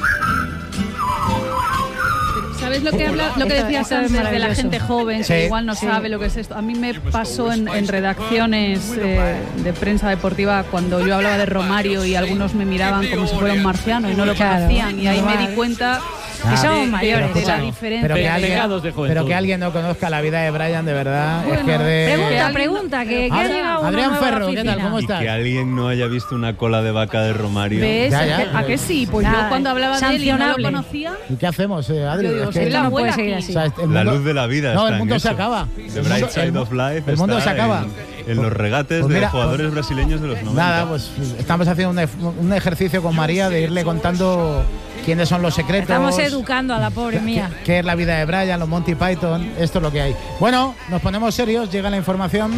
¿Sabes lo que habla, lo que Esto- decías esto es antes de la maravilloso. gente joven Sí. que igual no Sí. sabe lo que es esto? A mí me pasó en, en redacciones eh, de prensa deportiva cuando yo hablaba de Romario y algunos me miraban como si fuera un marciano y no lo Claro, conocían, y ahí me normal. di cuenta Ah, somos de- de- mayores, de escucha, la diferencia. Pero que, Pe- alguien, pecados de juventud. pero que alguien no conozca La vida de Brian, de verdad, es que es de... Pregunta, alguien- pregunta, que, que ha Adrián- llegado uno Adrián nuevo a la Ferro, ¿qué tal? oficina. ¿Cómo Y estás? que alguien no haya visto una cola de vaca de Romario. ¿Ves? Ya, ya. Es que- ¿A que sí? Pues Nada, yo cuando hablaba de él y no lo sancionable. conocía, ¿Y qué hacemos, eh, Adri? yo digo, Es que- soy la no abuela puede seguir aquí. así. o sea, el La mundo- luz de la vida No, está el mundo en se eso. acaba. The El Bright mundo- Side el- of Life el mundo está se acaba. En, en los regates Pues de mira, jugadores pues- brasileños de los noventa. Nada, pues estamos haciendo un, ef- un ejercicio con María de irle contando quiénes son los secretos. Estamos educando a la pobre mía. qué, qué es la vida de Brian, los Monty Python, esto es lo que hay. Bueno, nos ponemos serios, llega la información.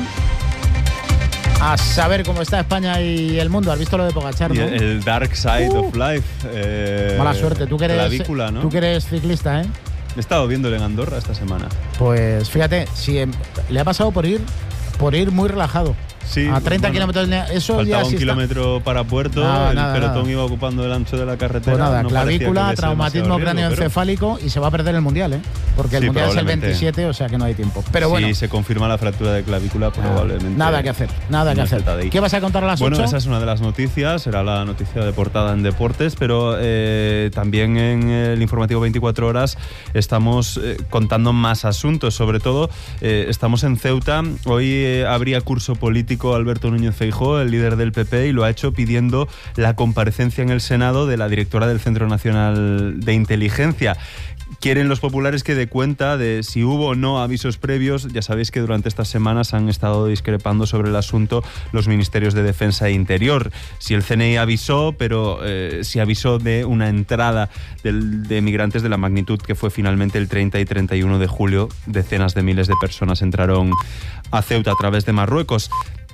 A saber cómo está España y el mundo. ¿Has visto lo de Pogačar, Y no? el, el Dark Side Uh. of Life. eh, Mala suerte, tú que eres, clavícula, ¿no? tú que eres ciclista, ¿eh? He estado viéndole en Andorra esta semana. Pues fíjate, si em- le ha pasado por ir, por ir muy relajado. Sí, a treinta bueno, kilómetros de eso Faltaba ya un sí está. kilómetro para Puerto, Nada, el nada, pelotón nada. iba ocupando el ancho de la carretera. Pues nada, no parecía que clavícula, hubiese traumatismo demasiado riesgo, cráneoencefálico y se va a perder el mundial, ¿eh? Porque el Sí, mundial es el probablemente. veintisiete, o sea que no hay tiempo. Pero bueno, Si se confirma la fractura de clavícula, probablemente. nada que hacer, nada que no hacer. está de ahí. ¿Qué vas a contar a las Bueno, ocho? esa es una de las noticias, será la noticia de portada en deportes, pero eh, también en el informativo veinticuatro horas estamos eh, contando más asuntos, sobre todo eh, estamos en Ceuta. Hoy eh, habría curso político Alberto Núñez Feijóo, el líder del P P, y lo ha hecho pidiendo la comparecencia en el Senado de la directora del Centro Nacional de Inteligencia. Quieren los populares que dé cuenta de si hubo o no avisos previos. Ya sabéis que durante estas semanas han estado discrepando sobre el asunto los ministerios de Defensa e Interior. Si el C N I avisó, pero eh, si avisó de una entrada del, de migrantes de la magnitud que fue finalmente el treinta y treinta y uno de julio. Decenas de miles de personas entraron a Ceuta a través de Marruecos.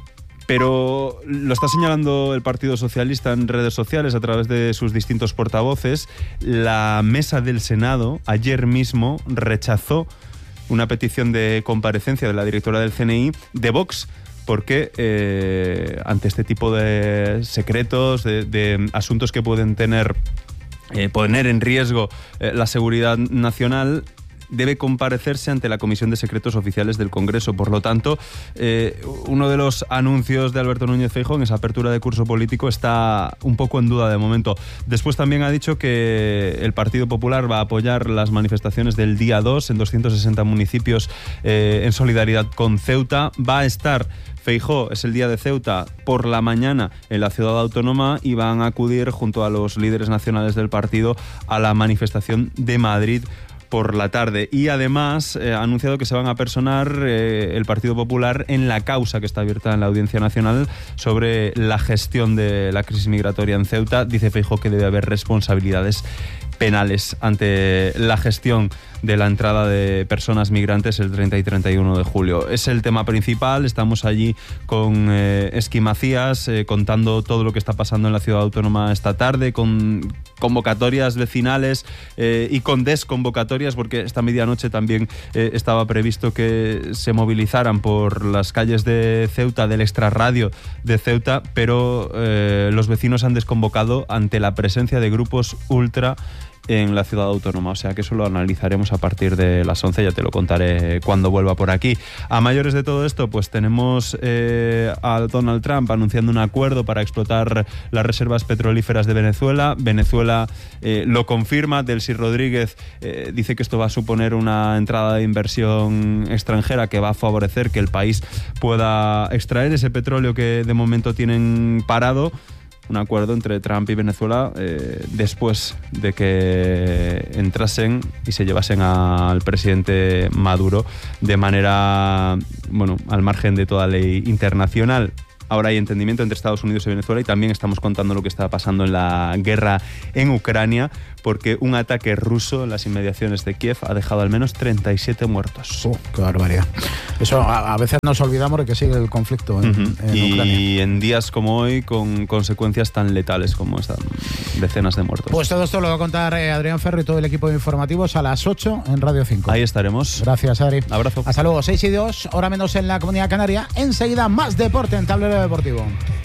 Pero lo está señalando el Partido Socialista en redes sociales a través de sus distintos portavoces. La mesa del Senado ayer mismo rechazó una petición de comparecencia de la directora del C N I de Vox, porque eh, ante este tipo de secretos, de, de asuntos que pueden tener, eh, poner en riesgo eh, la seguridad nacional, debe comparecerse ante la Comisión de Secretos Oficiales del Congreso. Por lo tanto, eh, uno de los anuncios de Alberto Núñez Feijóo en esa apertura de curso político está un poco en duda de momento. Después también ha dicho que el Partido Popular va a apoyar las manifestaciones del día dos en doscientos sesenta municipios eh, en solidaridad con Ceuta. Va a estar Feijóo, es el día de Ceuta, por la mañana en la ciudad autónoma, y van a acudir junto a los líderes nacionales del partido a la manifestación de Madrid por la tarde. Y además eh, ha anunciado que se van a personar eh, el Partido Popular en la causa que está abierta en la Audiencia Nacional sobre la gestión de la crisis migratoria en Ceuta. Dice Feijóo que debe haber responsabilidades penales ante la gestión de la entrada de personas migrantes el treinta y treinta y uno de julio. Es el tema principal. Estamos allí con eh, Esqui Macías eh, contando todo lo que está pasando en la ciudad autónoma esta tarde, con convocatorias vecinales eh, y con desconvocatorias, porque esta medianoche también eh, estaba previsto que se movilizaran por las calles de Ceuta, del extrarradio de Ceuta, pero eh, los vecinos han desconvocado ante la presencia de grupos ultra en la ciudad autónoma, o sea que eso lo analizaremos a partir de las once, ya te lo contaré cuando vuelva por aquí. A mayores de todo esto, pues tenemos eh, a Donald Trump anunciando un acuerdo para explotar las reservas petrolíferas de Venezuela. Venezuela eh, lo confirma. Delcy Rodríguez eh, dice que esto va a suponer una entrada de inversión extranjera que va a favorecer que el país pueda extraer ese petróleo que de momento tienen parado. Un acuerdo entre Trump y Venezuela eh, después de que entrasen y se llevasen al presidente Maduro de manera, bueno, al margen de toda ley internacional. Ahora hay entendimiento entre Estados Unidos y Venezuela, y también estamos contando lo que está pasando en la guerra en Ucrania, porque un ataque ruso en las inmediaciones de Kiev ha dejado al menos treinta y siete muertos. Uh, ¡Qué barbaridad! Eso a, a veces nos olvidamos de que sigue el conflicto en, uh-huh. en y Ucrania. Y en días como hoy, con consecuencias tan letales como estas, decenas de muertos. Pues todo esto lo va a contar eh, Adrián Ferro y todo el equipo de informativos a las ocho en Radio cinco. Ahí estaremos. Gracias, Adri. Abrazo. Hasta luego. seis y dos, hora menos en la Comunidad Canaria. Enseguida más deporte en Tablero Deportivo.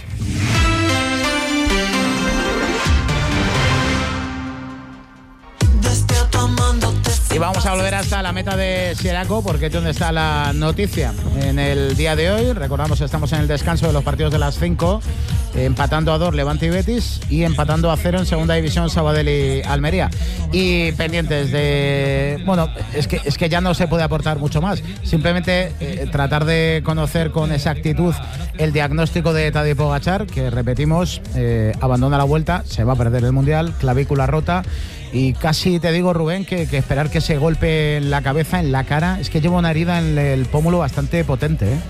Y vamos a volver hasta la meta de Sieraco, porque es donde está la noticia en el día de hoy. Recordamos que estamos en el descanso de los partidos de las cinco, empatando a dos Levante y Betis, y empatando a cero en segunda división Sabadell y Almería. Y pendientes de... Bueno, es que, es que ya no se puede aportar mucho más. Simplemente eh, tratar de conocer con exactitud el diagnóstico de Tadej Pogačar, que repetimos, eh, abandona la Vuelta, se va a perder el Mundial, clavícula rota. Y casi te digo, Rubén, que, que esperar que se golpe en la cabeza, en la cara, es que lleva una herida en el pómulo bastante potente, ¿eh?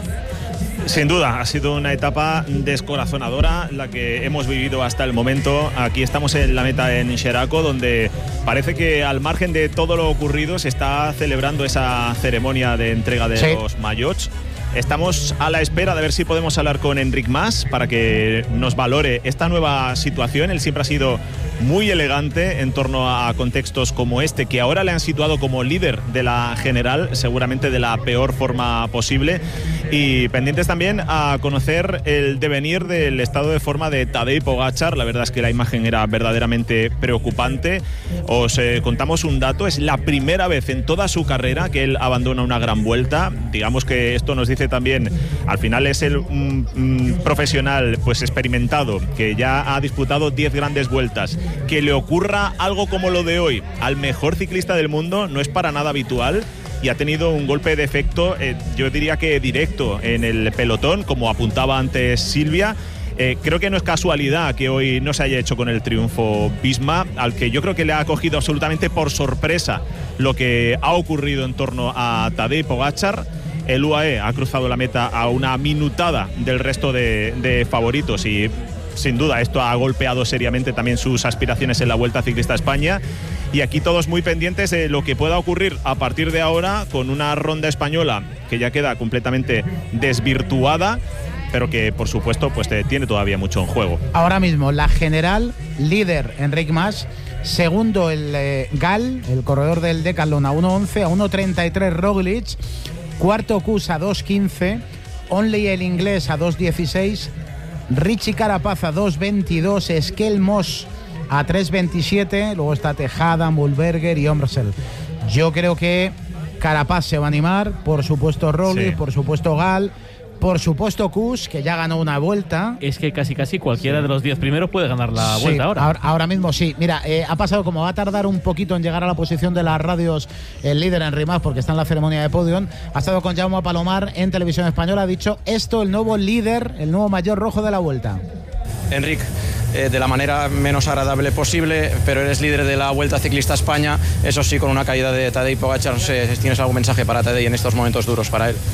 Sin duda, ha sido una etapa descorazonadora la que hemos vivido hasta el momento. Aquí estamos en la meta en Sieraco, donde parece que al margen de todo lo ocurrido se está celebrando esa ceremonia de entrega de sí. los maillots. Estamos a la espera de ver si podemos hablar con Enric Mas para que nos valore esta nueva situación. Él siempre ha sido muy elegante en torno a contextos como este, que ahora le han situado como líder de la general, seguramente de la peor forma posible. Y pendientes también a conocer el devenir del estado de forma de Tadej Pogačar. La verdad es que la imagen era verdaderamente preocupante. Os eh, contamos un dato: es la primera vez en toda su carrera que él abandona una gran vuelta. Digamos que esto nos dice también, al final es el un, un profesional pues experimentado, que ya ha disputado diez grandes vueltas. Que le ocurra algo como lo de hoy al mejor ciclista del mundo no es para nada habitual, y ha tenido un golpe de efecto, eh, yo diría que directo, en el pelotón, como apuntaba antes Silvia. Eh, creo que no es casualidad que hoy no se haya hecho con el triunfo Visma, al que yo creo que le ha cogido absolutamente por sorpresa lo que ha ocurrido en torno a Tadej Pogačar. El U A E ha cruzado la meta a una minutada del resto de, de favoritos, y sin duda esto ha golpeado seriamente también sus aspiraciones en la Vuelta Ciclista a España. Y aquí todos muy pendientes de lo que pueda ocurrir a partir de ahora, con una ronda española que ya queda completamente desvirtuada, pero que por supuesto pues tiene todavía mucho en juego. Ahora mismo la general, líder Enric Mas, segundo el eh, Gal, el corredor del Decathlon, a uno once, a uno treinta y tres Roglic, cuarto Kuss a dos quince, Onley el inglés a dos dieciséis, Richie Carapaz a dos veintidós, Esquel Moss a tres veintisiete, luego está Tejada, Mulberger y Omrsel. Yo creo que Carapaz se va a animar, por supuesto Roglic, sí. por supuesto Gal, por supuesto Kuss, que ya ganó una vuelta. Es que casi casi cualquiera sí. de los diez primeros puede ganar la sí, vuelta ahora. ahora. Ahora mismo sí. Mira, eh, ha pasado, como va a tardar un poquito en llegar a la posición de las radios el líder Enric Mas, porque está en la ceremonia de podium, ha estado con Jaume Palomar en Televisión Española, ha dicho esto, el nuevo líder, el nuevo mayor rojo de la vuelta. Enric, eh, de la manera menos agradable posible, pero eres líder de la Vuelta Ciclista a España, eso sí, con una caída de Tadej Pogačar. No sé, ¿tienes algún mensaje para Tadej en estos momentos duros para él?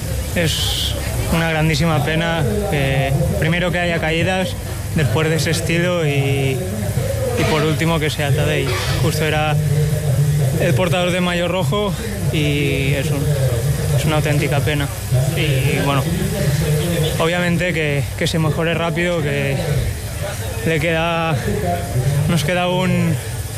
Es una grandísima pena, eh, primero que haya caídas después de ese estilo, y, y por último que sea Tadej. Justo era el portador de maillot rojo y es, un, es una auténtica pena. Y bueno, obviamente que, que se mejore rápido, que le queda, nos queda un,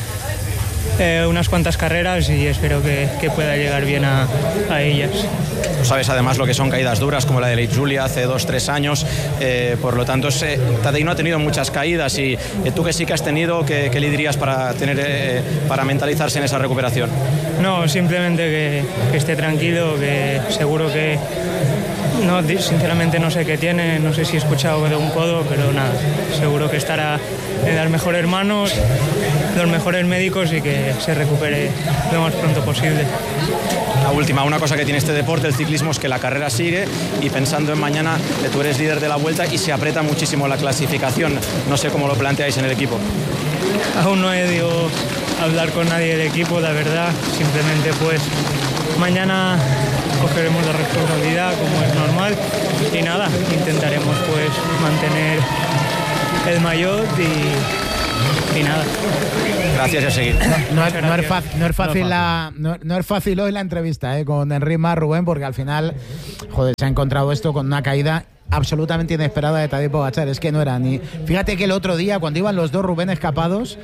eh, unas cuantas carreras y espero que, que pueda llegar bien a, a ellas. Sabes además lo que son caídas duras como la de Leit Julia hace dos, tres años, eh, por lo tanto eh, Tadej no ha tenido muchas caídas y eh, tú que sí que has tenido, ¿qué, qué le dirías para, tener, eh, para mentalizarse en esa recuperación? No, simplemente que, que esté tranquilo, que seguro que no, sinceramente no sé qué tiene, no sé si he escuchado de un codo, pero nada, seguro que estará en las mejores manos, los mejores médicos y que se recupere lo más pronto posible. La última, una cosa que tiene este deporte, el ciclismo, es que la carrera sigue y pensando en mañana, que tú eres líder de la Vuelta y se aprieta muchísimo la clasificación. No sé cómo lo planteáis en el equipo. Aún no he ido a hablar con nadie del equipo, la verdad. Simplemente pues mañana cogeremos la responsabilidad como es normal y nada, intentaremos pues mantener el maillot y, y nada. Gracias y a seguir. No, no, es, no, es, fácil, no, es, fácil la, no, no es fácil hoy la entrevista eh, con Enric Mas, Rubén, porque al final, joder, se ha encontrado esto con una caída absolutamente inesperada de Tadej Pogačar. Es que no era ni... Fíjate que el otro día, cuando iban los dos Rubén escapados,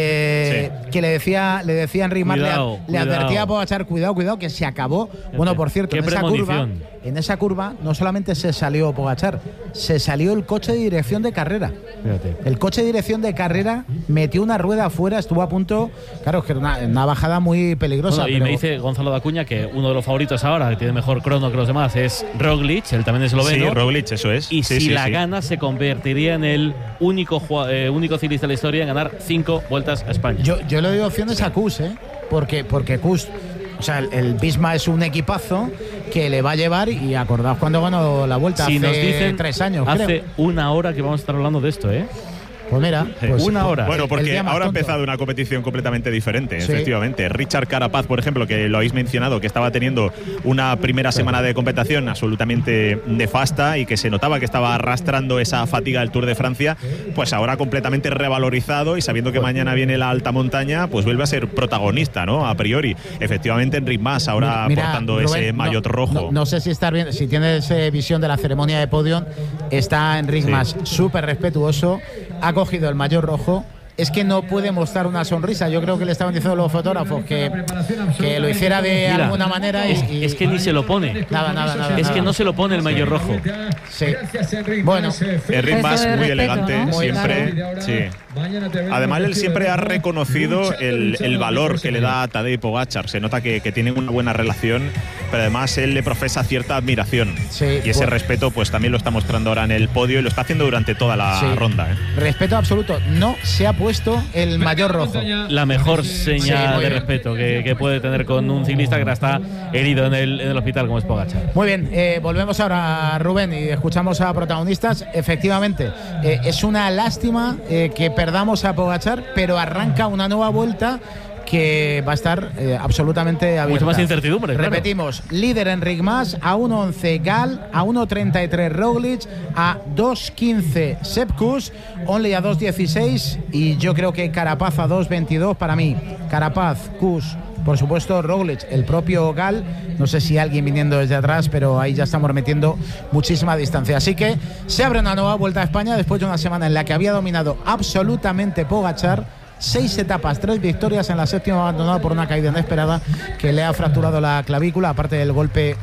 eh, sí. que le decía, le decía Enric Mas, le, le advertía a Pogačar, cuidado, cuidado, que se acabó. Bueno, por cierto, en esa curva, en esa curva no solamente se salió Pogačar, se salió el coche de dirección de carrera. Fíjate. El coche de dirección de carrera metió una rueda afuera, estuvo a punto, claro, que era una, una bajada muy peligrosa. Bueno, y pero... me dice Gonzalo Dacuña que uno de los favoritos ahora, que tiene mejor crono que los demás, es Roglic, él también es esloveno. Sí, Roglic, eso es. Y sí, si sí, la sí. gana, se convertiría en el único, eh, único ciclista de la historia en ganar cinco vueltas a España. Yo, yo le doy opciones sí. a Kuss, ¿eh? Porque, porque Kuss, o sea, el, el Visma es un equipazo que le va a llevar, y acordaos cuando ganó la Vuelta si hace nos dicen, tres años, hace creo. una hora que vamos a estar hablando de esto, ¿eh? Pues mira, pues, una hora. Bueno, porque ahora ha tonto. empezado una competición completamente diferente, sí. efectivamente. Richard Carapaz, por ejemplo, que lo habéis mencionado, que estaba teniendo una primera semana de competición absolutamente nefasta y que se notaba que estaba arrastrando esa fatiga del Tour de Francia, pues ahora completamente revalorizado y sabiendo que mañana viene la alta montaña, pues vuelve a ser protagonista, ¿no? A priori. Efectivamente, Enric Mas ahora Mira, portando Rubén, ese maillot no, rojo. No, no sé si estás bien, si tienes eh, visión de la ceremonia de podio, está Enric sí. Mas súper respetuoso. Ha cogido el maillot rojo. Es que no puede mostrar una sonrisa. Yo creo que le estaban diciendo los fotógrafos que, que lo hiciera de Mira, alguna manera. Es, y, es que ni se lo pone. Nada, nada, nada. Es nada. que no se lo pone el maillot rojo. Sí. Bueno, Enric Mas muy respeto, elegante, ¿no? siempre. Claro. Sí. Además, él siempre ha reconocido el, el valor que le da a Tadej Pogačar. Se nota que, que tienen una buena relación, pero además él le profesa cierta admiración. Sí, y ese bueno. respeto, pues también lo está mostrando ahora en el podio y lo está haciendo durante toda la sí. ronda. ¿eh? Respeto absoluto. No se ha puesto el maillot rojo. La mejor señal sí, de respeto que, que puede tener con un ciclista que ahora está herido en el, en el hospital como es Pogačar. Muy bien, eh, volvemos ahora a Rubén y escuchamos a protagonistas. Efectivamente, eh, es una lástima eh, que perdamos a Pogačar, pero arranca una nueva vuelta que va a estar eh, absolutamente abierta. Mucho más incertidumbre. Repetimos, claro. Líder Enric Mas, a uno once Gal, a uno treinta y tres Roglic, a dos quince Sepp Kuss, Onley a dos dieciséis y yo creo que Carapaz a dos veintidós para mí. Carapaz, Kuss, por supuesto Roglic, el propio Gal, no sé si alguien viniendo desde atrás, pero ahí ya estamos metiendo muchísima distancia. Así que se abre una nueva Vuelta a España después de una semana en la que había dominado absolutamente Pogačar. Seis etapas, tres victorias, en la séptima abandonado por una caída inesperada que le ha fracturado la clavícula, aparte del golpe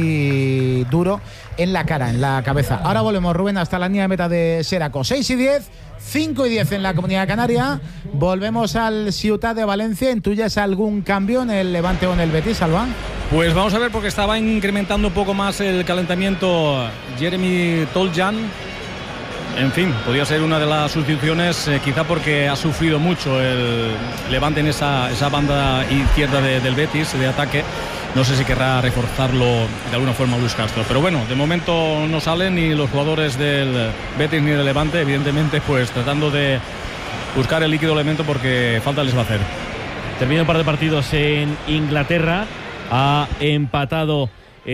muy duro en la cara, en la cabeza. Ahora volvemos, Rubén, hasta la línea de meta de Seraco. seis y diez, cinco y diez en la Comunidad Canaria. Volvemos al Ciutat de Valencia. ¿Intuyes algún cambio en el Levante o en el Betis, Albán? Pues vamos a ver, porque estaba incrementando un poco más el calentamiento Jeremy Toljan. En fin, podría ser una de las sustituciones, eh, quizá porque ha sufrido mucho el Levante en esa, esa banda izquierda de, del Betis de ataque. No sé si querrá reforzarlo de alguna forma Luis Castro. Pero bueno, de momento no salen ni los jugadores del Betis ni del Levante, evidentemente, pues tratando de buscar el líquido elemento porque falta les va a hacer. Termina un par de partidos en Inglaterra. Ha empatado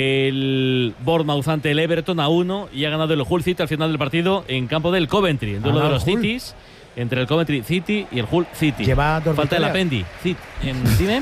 el Bournemouth ante el Everton a uno y ha ganado el Hull City al final del partido en campo del Coventry, el duelo de los Cities. entre el Coventry City y el Hull City. Lleva dos Falta el victorias. Apendi. Cit- en- ¿Dime?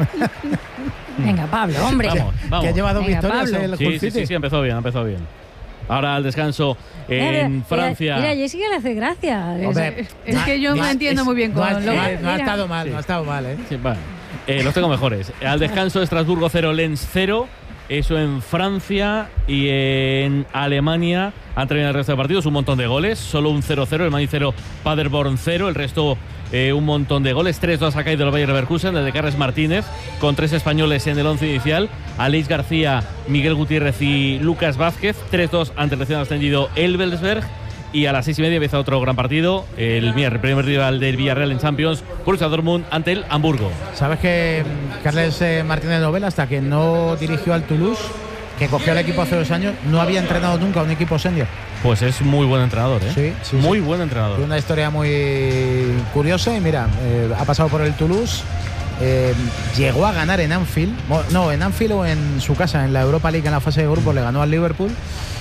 Venga, Pablo, hombre. Vamos, vamos. Que lleva dos Venga, victorias Pablo. el Sí, Hull sí, City. sí, sí, empezó bien, empezó bien. Ahora al descanso Mira, en mira, Francia. Mira, Jessica le hace gracia. Hombre, Es que yo no me ha- entiendo es- muy bien no ha- con no ha- López. no ha Mira. estado mal, no ha estado mal, ¿eh? Sí, vale. Eh, los tengo mejores. Al descanso, Estrasburgo cero, Lens cero. Eso en Francia y en Alemania han terminado el resto de partidos. Un montón de goles. Solo un cero cero. El Mainz cero, Paderborn cero. El resto, eh, un montón de goles. tres dos ha caído el Bayer Leverkusen, desde Carles Martínez, con tres españoles en el once inicial. Aleix García, Miguel Gutiérrez y Lucas Vázquez. tres dos ante el recién ascendido Elversberg. Y a las seis y media empieza otro gran partido. El, el primer rival del Villarreal en Champions, Borussia Dortmund ante el Hamburgo. ¿Sabes que mm, Carles eh, Martínez Novela, hasta que no dirigió al Toulouse, que cogió el equipo hace dos años, no había entrenado nunca a un equipo senior? Pues es muy buen entrenador, ¿eh? Sí, sí, muy sí. buen entrenador. Tiene una historia muy curiosa y mira, eh, ha pasado por el Toulouse, eh, llegó a ganar en Anfield, mo- no, en Anfield o en su casa, en la Europa League en la fase de grupos, le ganó al Liverpool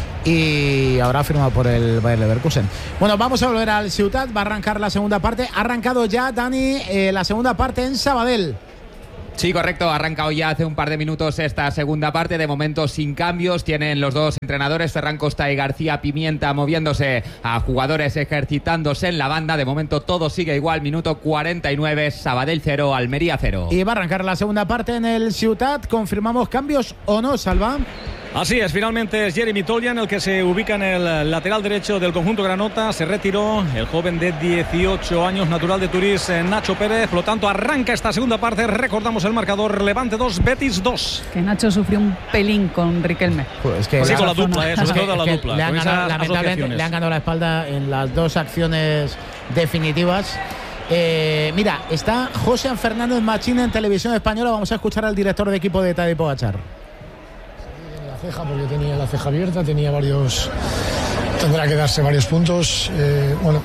y ahora ha firmado por el Bayer Leverkusen. Bueno, vamos a volver al Ciutat, va a arrancar la segunda parte. Ha arrancado ya, Dani, eh, la segunda parte en Sabadell. Sí, correcto. Ha arrancado ya hace un par de minutos esta segunda parte. De momento sin cambios. Tienen los dos entrenadores, Ferran Costa y García Pimienta, moviéndose a jugadores, ejercitándose en la banda. De momento todo sigue igual. Minuto cuarenta y nueve. Sabadell cero, Almería cero. Y va a arrancar la segunda parte en el Ciutat. ¿Confirmamos cambios o no, Salva? Así es, finalmente es Jeremy Toljan el que se ubica en el lateral derecho del conjunto granota. Se retiró el joven de dieciocho años, natural de Turís, Nacho Pérez. Por lo tanto, arranca esta segunda parte. Recordamos el marcador: Levante dos, Betis dos. Que Nacho sufrió un pelín con Riquelme. Pues es que Pues sí, la- con la dupla, eh, sobre es que- todo la es que dupla. Le han, con ganado, esas lamentablemente, asociaciones. le han ganado la espalda en las dos acciones definitivas. Eh, mira, está José Fernández Machín en Televisión Española. Vamos a escuchar al director de equipo de Tadej Pogačar. Ceja, porque tenía la ceja abierta, tenía varios, tendrá que darse varios puntos. Eh, bueno,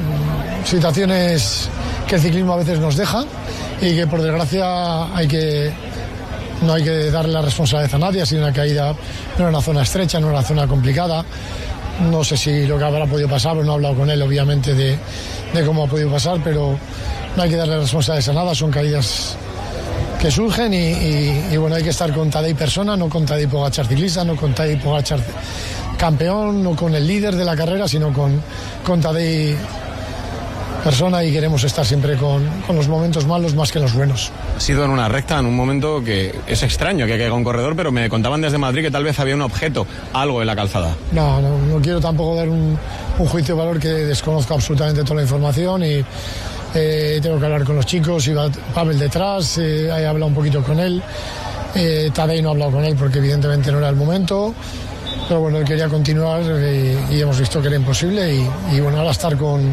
mm, situaciones que el ciclismo a veces nos deja y que por desgracia hay que no hay que darle la responsabilidad a nadie. Ha sido una caída, no era una zona estrecha, no era una zona complicada. No sé si lo que habrá podido pasar, pero no he hablado con él obviamente de, de cómo ha podido pasar, pero no hay que darle responsabilidades a nada, son caídas que surgen y, y, y bueno, hay que estar con Tadej persona, no con Tadej Pogačar ciclista, no con Tadej Pogačar campeón, no con el líder de la carrera, sino con, con Tadej persona, y queremos estar siempre con, con los momentos malos más que los buenos. Ha sido en una recta, en un momento que es extraño que caiga un corredor, pero me contaban desde Madrid que tal vez había un objeto, algo en la calzada. No, no, no quiero tampoco dar un, un juicio de valor, que desconozco absolutamente toda la información y eh, tengo que hablar con los chicos. Iba Pavel detrás, eh, he hablado un poquito con él. Eh, Tadej no ha hablado con él porque evidentemente no era el momento, pero bueno, él quería continuar eh, y hemos visto que era imposible y, y bueno, ahora estar con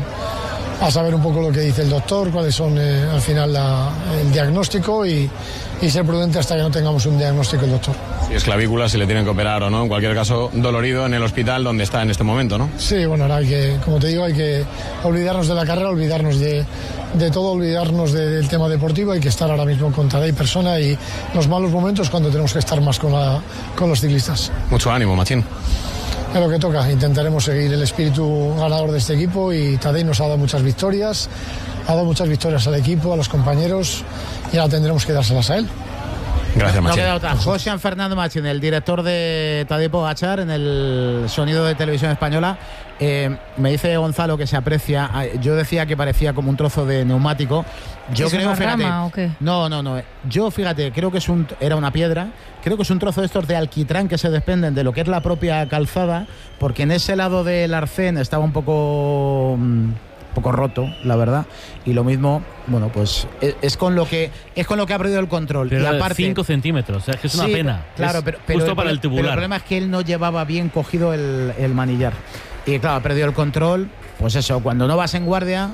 a saber un poco lo que dice el doctor, cuáles son eh, al final la, el diagnóstico y, y ser prudente hasta que no tengamos un diagnóstico del doctor. Si es clavícula, si le tienen que operar o no, en cualquier caso, dolorido en el hospital donde está en este momento, ¿no? Sí, bueno, ahora hay que, como te digo, hay que olvidarnos de la carrera, olvidarnos de, de todo, olvidarnos de, del tema deportivo. Hay que estar ahora mismo con Tadej persona y los malos momentos cuando tenemos que estar más con, la, con los ciclistas. Mucho ánimo, Machín. Es lo que toca, intentaremos seguir el espíritu ganador de este equipo y Tadej nos ha dado muchas victorias, ha dado muchas victorias al equipo, a los compañeros y ahora tendremos que dárselas a él. Gracias, No Machín. queda otra. José Fernando Machín, el director de Tadej Pogačar en el sonido de Televisión Española. Eh, me dice Gonzalo que se aprecia. Yo decía que parecía como un trozo de neumático. Yo ¿Es creo, una fíjate. rama o qué? No, no, no. Yo, fíjate, creo que es un, era una piedra. Creo que es un trozo de estos de alquitrán que se desprenden de lo que es la propia calzada, porque en ese lado del arcén estaba un poco. Un poco roto, la verdad, y lo mismo, bueno, pues es, es con lo que es con lo que ha perdido el control. Pero y aparte cinco centímetros, o sea, es que es una Sí, pena. claro, Es pero, pero justo el para pro- el pero tubular. el problema es que él no llevaba bien cogido el, el manillar y claro, ha perdido el control. Pues eso, cuando no vas en guardia,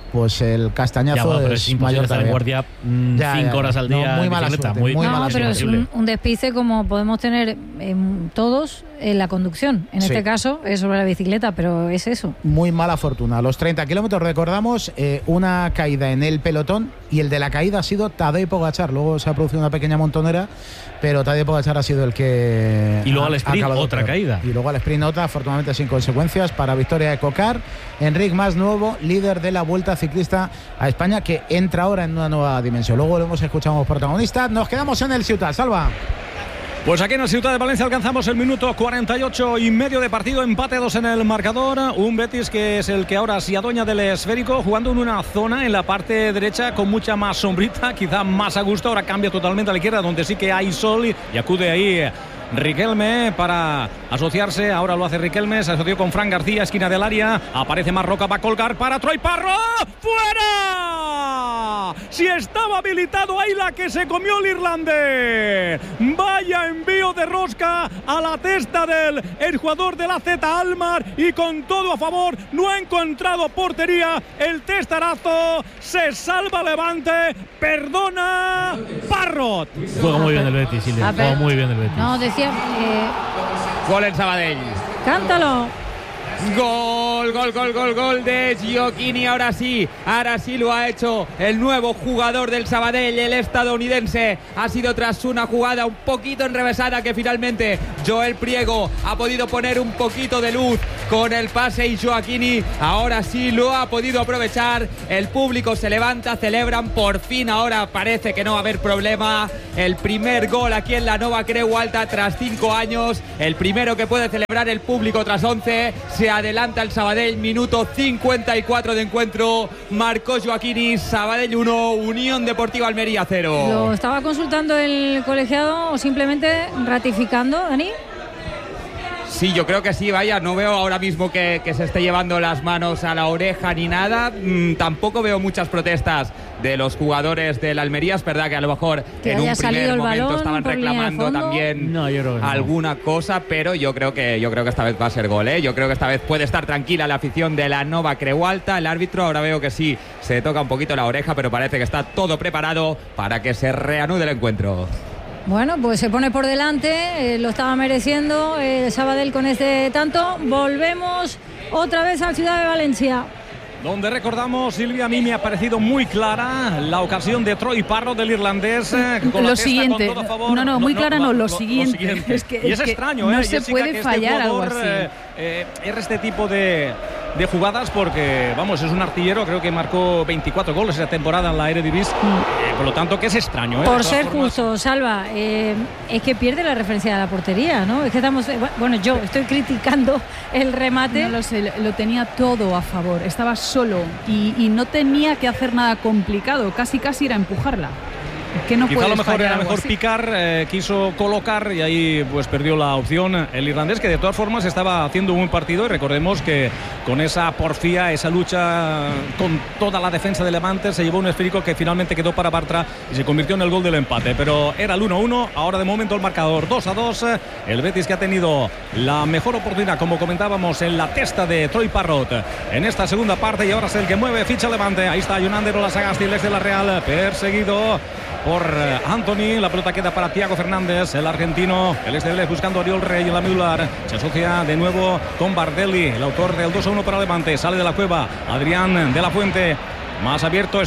pues el castañazo ya, bueno, pero es, es mayor estar en guardia mm, ya, cinco ya, horas al día. No, muy mala suerte, muy, muy no, mala pero suerte. es un, un despiste como podemos tener en todos en la conducción. En Sí. este caso es sobre la bicicleta, pero es eso. Muy mala fortuna. Los treinta kilómetros, recordamos, eh, una caída en el pelotón y el de la caída ha sido Tadej Pogačar. Luego se ha producido una pequeña montonera, pero Tadej Pogačar ha sido el que Y luego ha, al sprint ha acabado otra peor. caída. Y luego al sprint otra, afortunadamente sin consecuencias, para victoria de Cocar. Enric Mas, nuevo líder de la Vuelta Ciclista a España, que entra ahora en una nueva dimensión. Luego lo hemos escuchado como protagonista. Nos quedamos en el Ciutat. Salva. Pues aquí en el Ciutat de Valencia alcanzamos el minuto cuarenta y ocho y medio de partido, empate dos en el marcador. Un Betis que es el que ahora se adueña del esférico, jugando en una zona en la parte derecha con mucha más sombrita, quizá más a gusto. Ahora cambia totalmente a la izquierda, donde sí que hay sol, y acude ahí Riquelme para asociarse. Ahora lo hace Riquelme, se asoció con Fran García, esquina del área. Aparece Marroca, va a colgar para Troy Parro. ¡Fuera! Si estaba habilitado ahí la que se comió el irlandés. Vaya envío de rosca a la testa del el jugador de la Z Almar, y con todo a favor. No ha encontrado portería el testarazo. Se salva Levante. Perdona Parrot. Juega muy bien el Betis, Silvia. A ver. Juega muy bien el Betis. No, decía... Eh, Gol en Sabadell. cántalo. Gol, gol, gol, gol, gol de Gioacchini. Ahora sí, ahora sí lo ha hecho el nuevo jugador del Sabadell, el estadounidense. Ha sido tras una jugada un poquito enrevesada que finalmente Joel Priego ha podido poner un poquito de luz con el pase, y Gioacchini ahora sí lo ha podido aprovechar. El público se levanta, celebran, por fin ahora parece que no va a haber problema. El primer gol aquí en la Nova Creu Alta tras cinco años, el primero que puede celebrar el público tras once. Se adelanta el Sabadell, minuto cincuenta y cuatro de encuentro. Marcó Gioacchini. Sabadell uno, Unión Deportiva Almería cero. ¿Lo estaba consultando el colegiado o simplemente ratificando, Dani? Sí, yo creo que sí, vaya, no veo ahora mismo que, que se esté llevando las manos a la oreja ni nada. Mm, tampoco veo muchas protestas de los jugadores del Almería. Es verdad que a lo mejor Que en un haya salido primer el momento balón estaban por línea de reclamando fondo. también No, yo creo que no. alguna cosa, pero yo creo que yo creo que esta vez va a ser gol, ¿eh? Yo creo que esta vez puede estar tranquila la afición de la Nova Creu Alta. El árbitro ahora veo que sí, se toca un poquito la oreja, pero parece que está todo preparado para que se reanude el encuentro. Bueno, pues se pone por delante, eh, lo estaba mereciendo el Sabadell con este tanto. Volvemos otra vez a Ciudad de Valencia. Donde recordamos, Silvia, a mí me ha parecido muy clara la ocasión de Troy Parro, del irlandés. eh, con la Lo testa, siguiente, con todo a favor. no, no, muy clara no, lo siguiente. siguiente. Es que- y es es que extraño, no ¿eh, se Jessica, puede que este fallar algo jugador, así. eh, eh, erre este tipo de, de jugadas, porque, vamos, es un artillero, creo que marcó veinticuatro goles esa temporada en la Eredivisie. Eh, por lo tanto, que es extraño, ¿eh? De Por todas ser formas, justo, Salva, eh, es que pierde la referencia de la portería, ¿no? Es que estamos, eh, bueno, yo estoy criticando el remate. No lo sé, lo tenía todo a favor, estaba solo y, y no tenía que hacer nada complicado, casi casi era empujarla. Es que no Quizá puedes lo mejor fallar era algo mejor así. picar, eh, quiso colocar y ahí pues perdió la opción el irlandés, que de todas formas estaba haciendo un buen partido, y recordemos que con esa porfía, esa lucha con toda la defensa de Levante, se llevó un esférico que finalmente quedó para Bartra y se convirtió en el gol del empate, pero era el uno uno. Ahora de momento el marcador dos a dos. El Betis, que ha tenido la mejor oportunidad, como comentábamos, en la testa de Troy Parrot en esta segunda parte, y ahora es el que mueve ficha Levante. Ahí está Jonander Olasagasti, el ex de la Real, perseguido por eh, Anthony. La pelota queda para Thiago Fernández, el argentino. El este buscando a Oriol Rey en la medular. Se asocia de nuevo con Bardelli, el autor del dos a uno para Levante. Sale de la cueva Adrián de la Fuente. Más abierto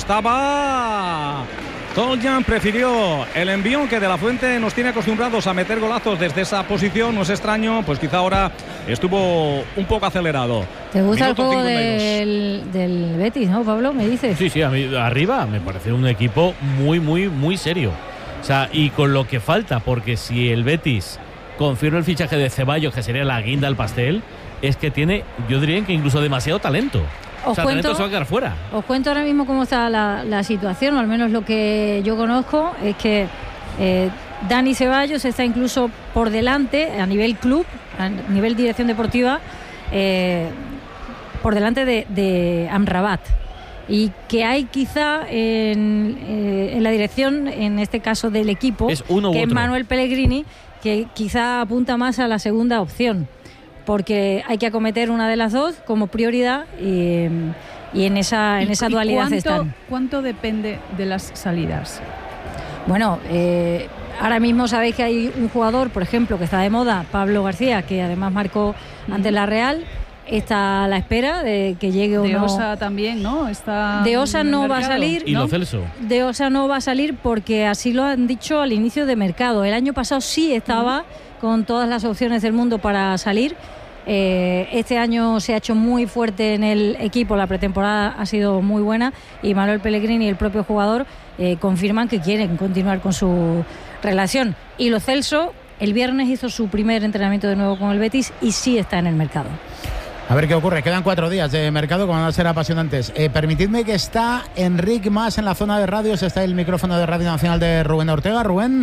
estaba Toljan, prefirió el envío, que de la Fuente nos tiene acostumbrados a meter golazos desde esa posición. No es extraño, pues quizá ahora estuvo un poco acelerado. ¿Te gusta Minuto el juego cincuenta y dos. del, del Betis, no, Pablo? ¿Me dices? Sí, sí, a mí, arriba me parece un equipo muy, muy, muy serio. O sea, y con lo que falta, porque si el Betis confirma el fichaje de Ceballos, que sería la guinda al pastel, es que tiene, yo diría que incluso demasiado talento. Os o sea, cuento- talento se va a quedar fuera. Os cuento ahora mismo cómo está la, la situación, o al menos lo que yo conozco, es que eh, Dani Ceballos está incluso por delante a nivel club, a nivel dirección deportiva, eh, por delante de, de Amrabat. Y que hay quizá en, eh, en la dirección, en este caso del equipo, Es uno u que es otro. Manuel Pellegrini, que quizá apunta más a la segunda opción, porque hay que acometer una de las dos como prioridad, y, y en esa, en esa ¿Y dualidad cuánto, están. ¿Cuánto depende de las salidas? Bueno, eh, ahora mismo sabéis que hay un jugador, por ejemplo, que está de moda, Pablo García, que además marcó ante la Real. Está a la espera de que llegue De uno. Osa también, ¿no? Está De Osa no va a mercado. salir. ¿Y ¿no? Lo Celso? De Osa no va a salir porque así lo han dicho al inicio de mercado. El año pasado sí estaba uh-huh. con todas las opciones del mundo para salir. Eh, este año se ha hecho muy fuerte en el equipo, la pretemporada ha sido muy buena y Manuel Pellegrini y el propio jugador eh, confirman que quieren continuar con su relación. Y Lo Celso el viernes hizo su primer entrenamiento de nuevo con el Betis y sí está en el mercado. A ver qué ocurre, quedan cuatro días de mercado que van a ser apasionantes. Eh, permitidme que está Enric Mas en la zona de radios, está el micrófono de Radio Nacional de Rubén Ortega. Rubén.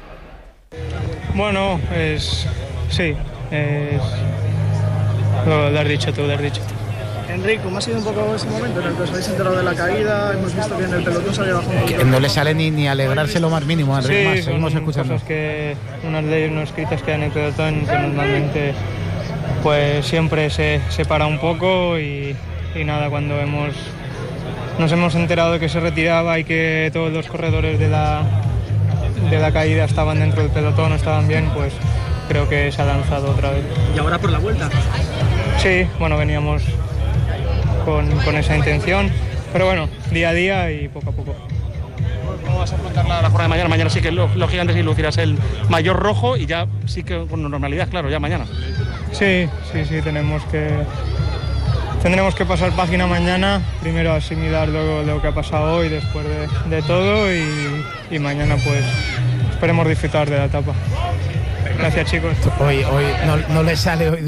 Bueno, es sí, es, lo, lo has dicho tú, lo has dicho tú. Enric, ¿cómo ha sido un poco ese momento en el que os habéis enterado de la caída? Hemos visto que en el pelotón se ha llegado junto. Que no le sale ni, ni alegrarse lo más mínimo a Enric sí, Mas, seguimos escuchando. Cosas que, unas leyes no escritas que hay en el pelotón que normalmente pues siempre se, se para un poco y, y nada, cuando hemos nos hemos enterado de que se retiraba y que todos los corredores de la, de la caída estaban dentro del pelotón, estaban bien, pues creo que se ha lanzado otra vez. ¿Y ahora por la vuelta? Sí, bueno, veníamos con, con esa intención, pero bueno, día a día y poco a poco. ¿Cómo vas a afrontar la, la jornada de mañana? Mañana sí que los, los gigantes y lucirás el mayor rojo y ya sí que con normalidad, claro, ya mañana. Sí, sí, sí, tenemos que tendremos que pasar página mañana, primero asimilar luego lo que ha pasado hoy después de, de todo y, y mañana pues esperemos disfrutar de la etapa. Gracias, chicos. Hoy, hoy no, no le sale hoy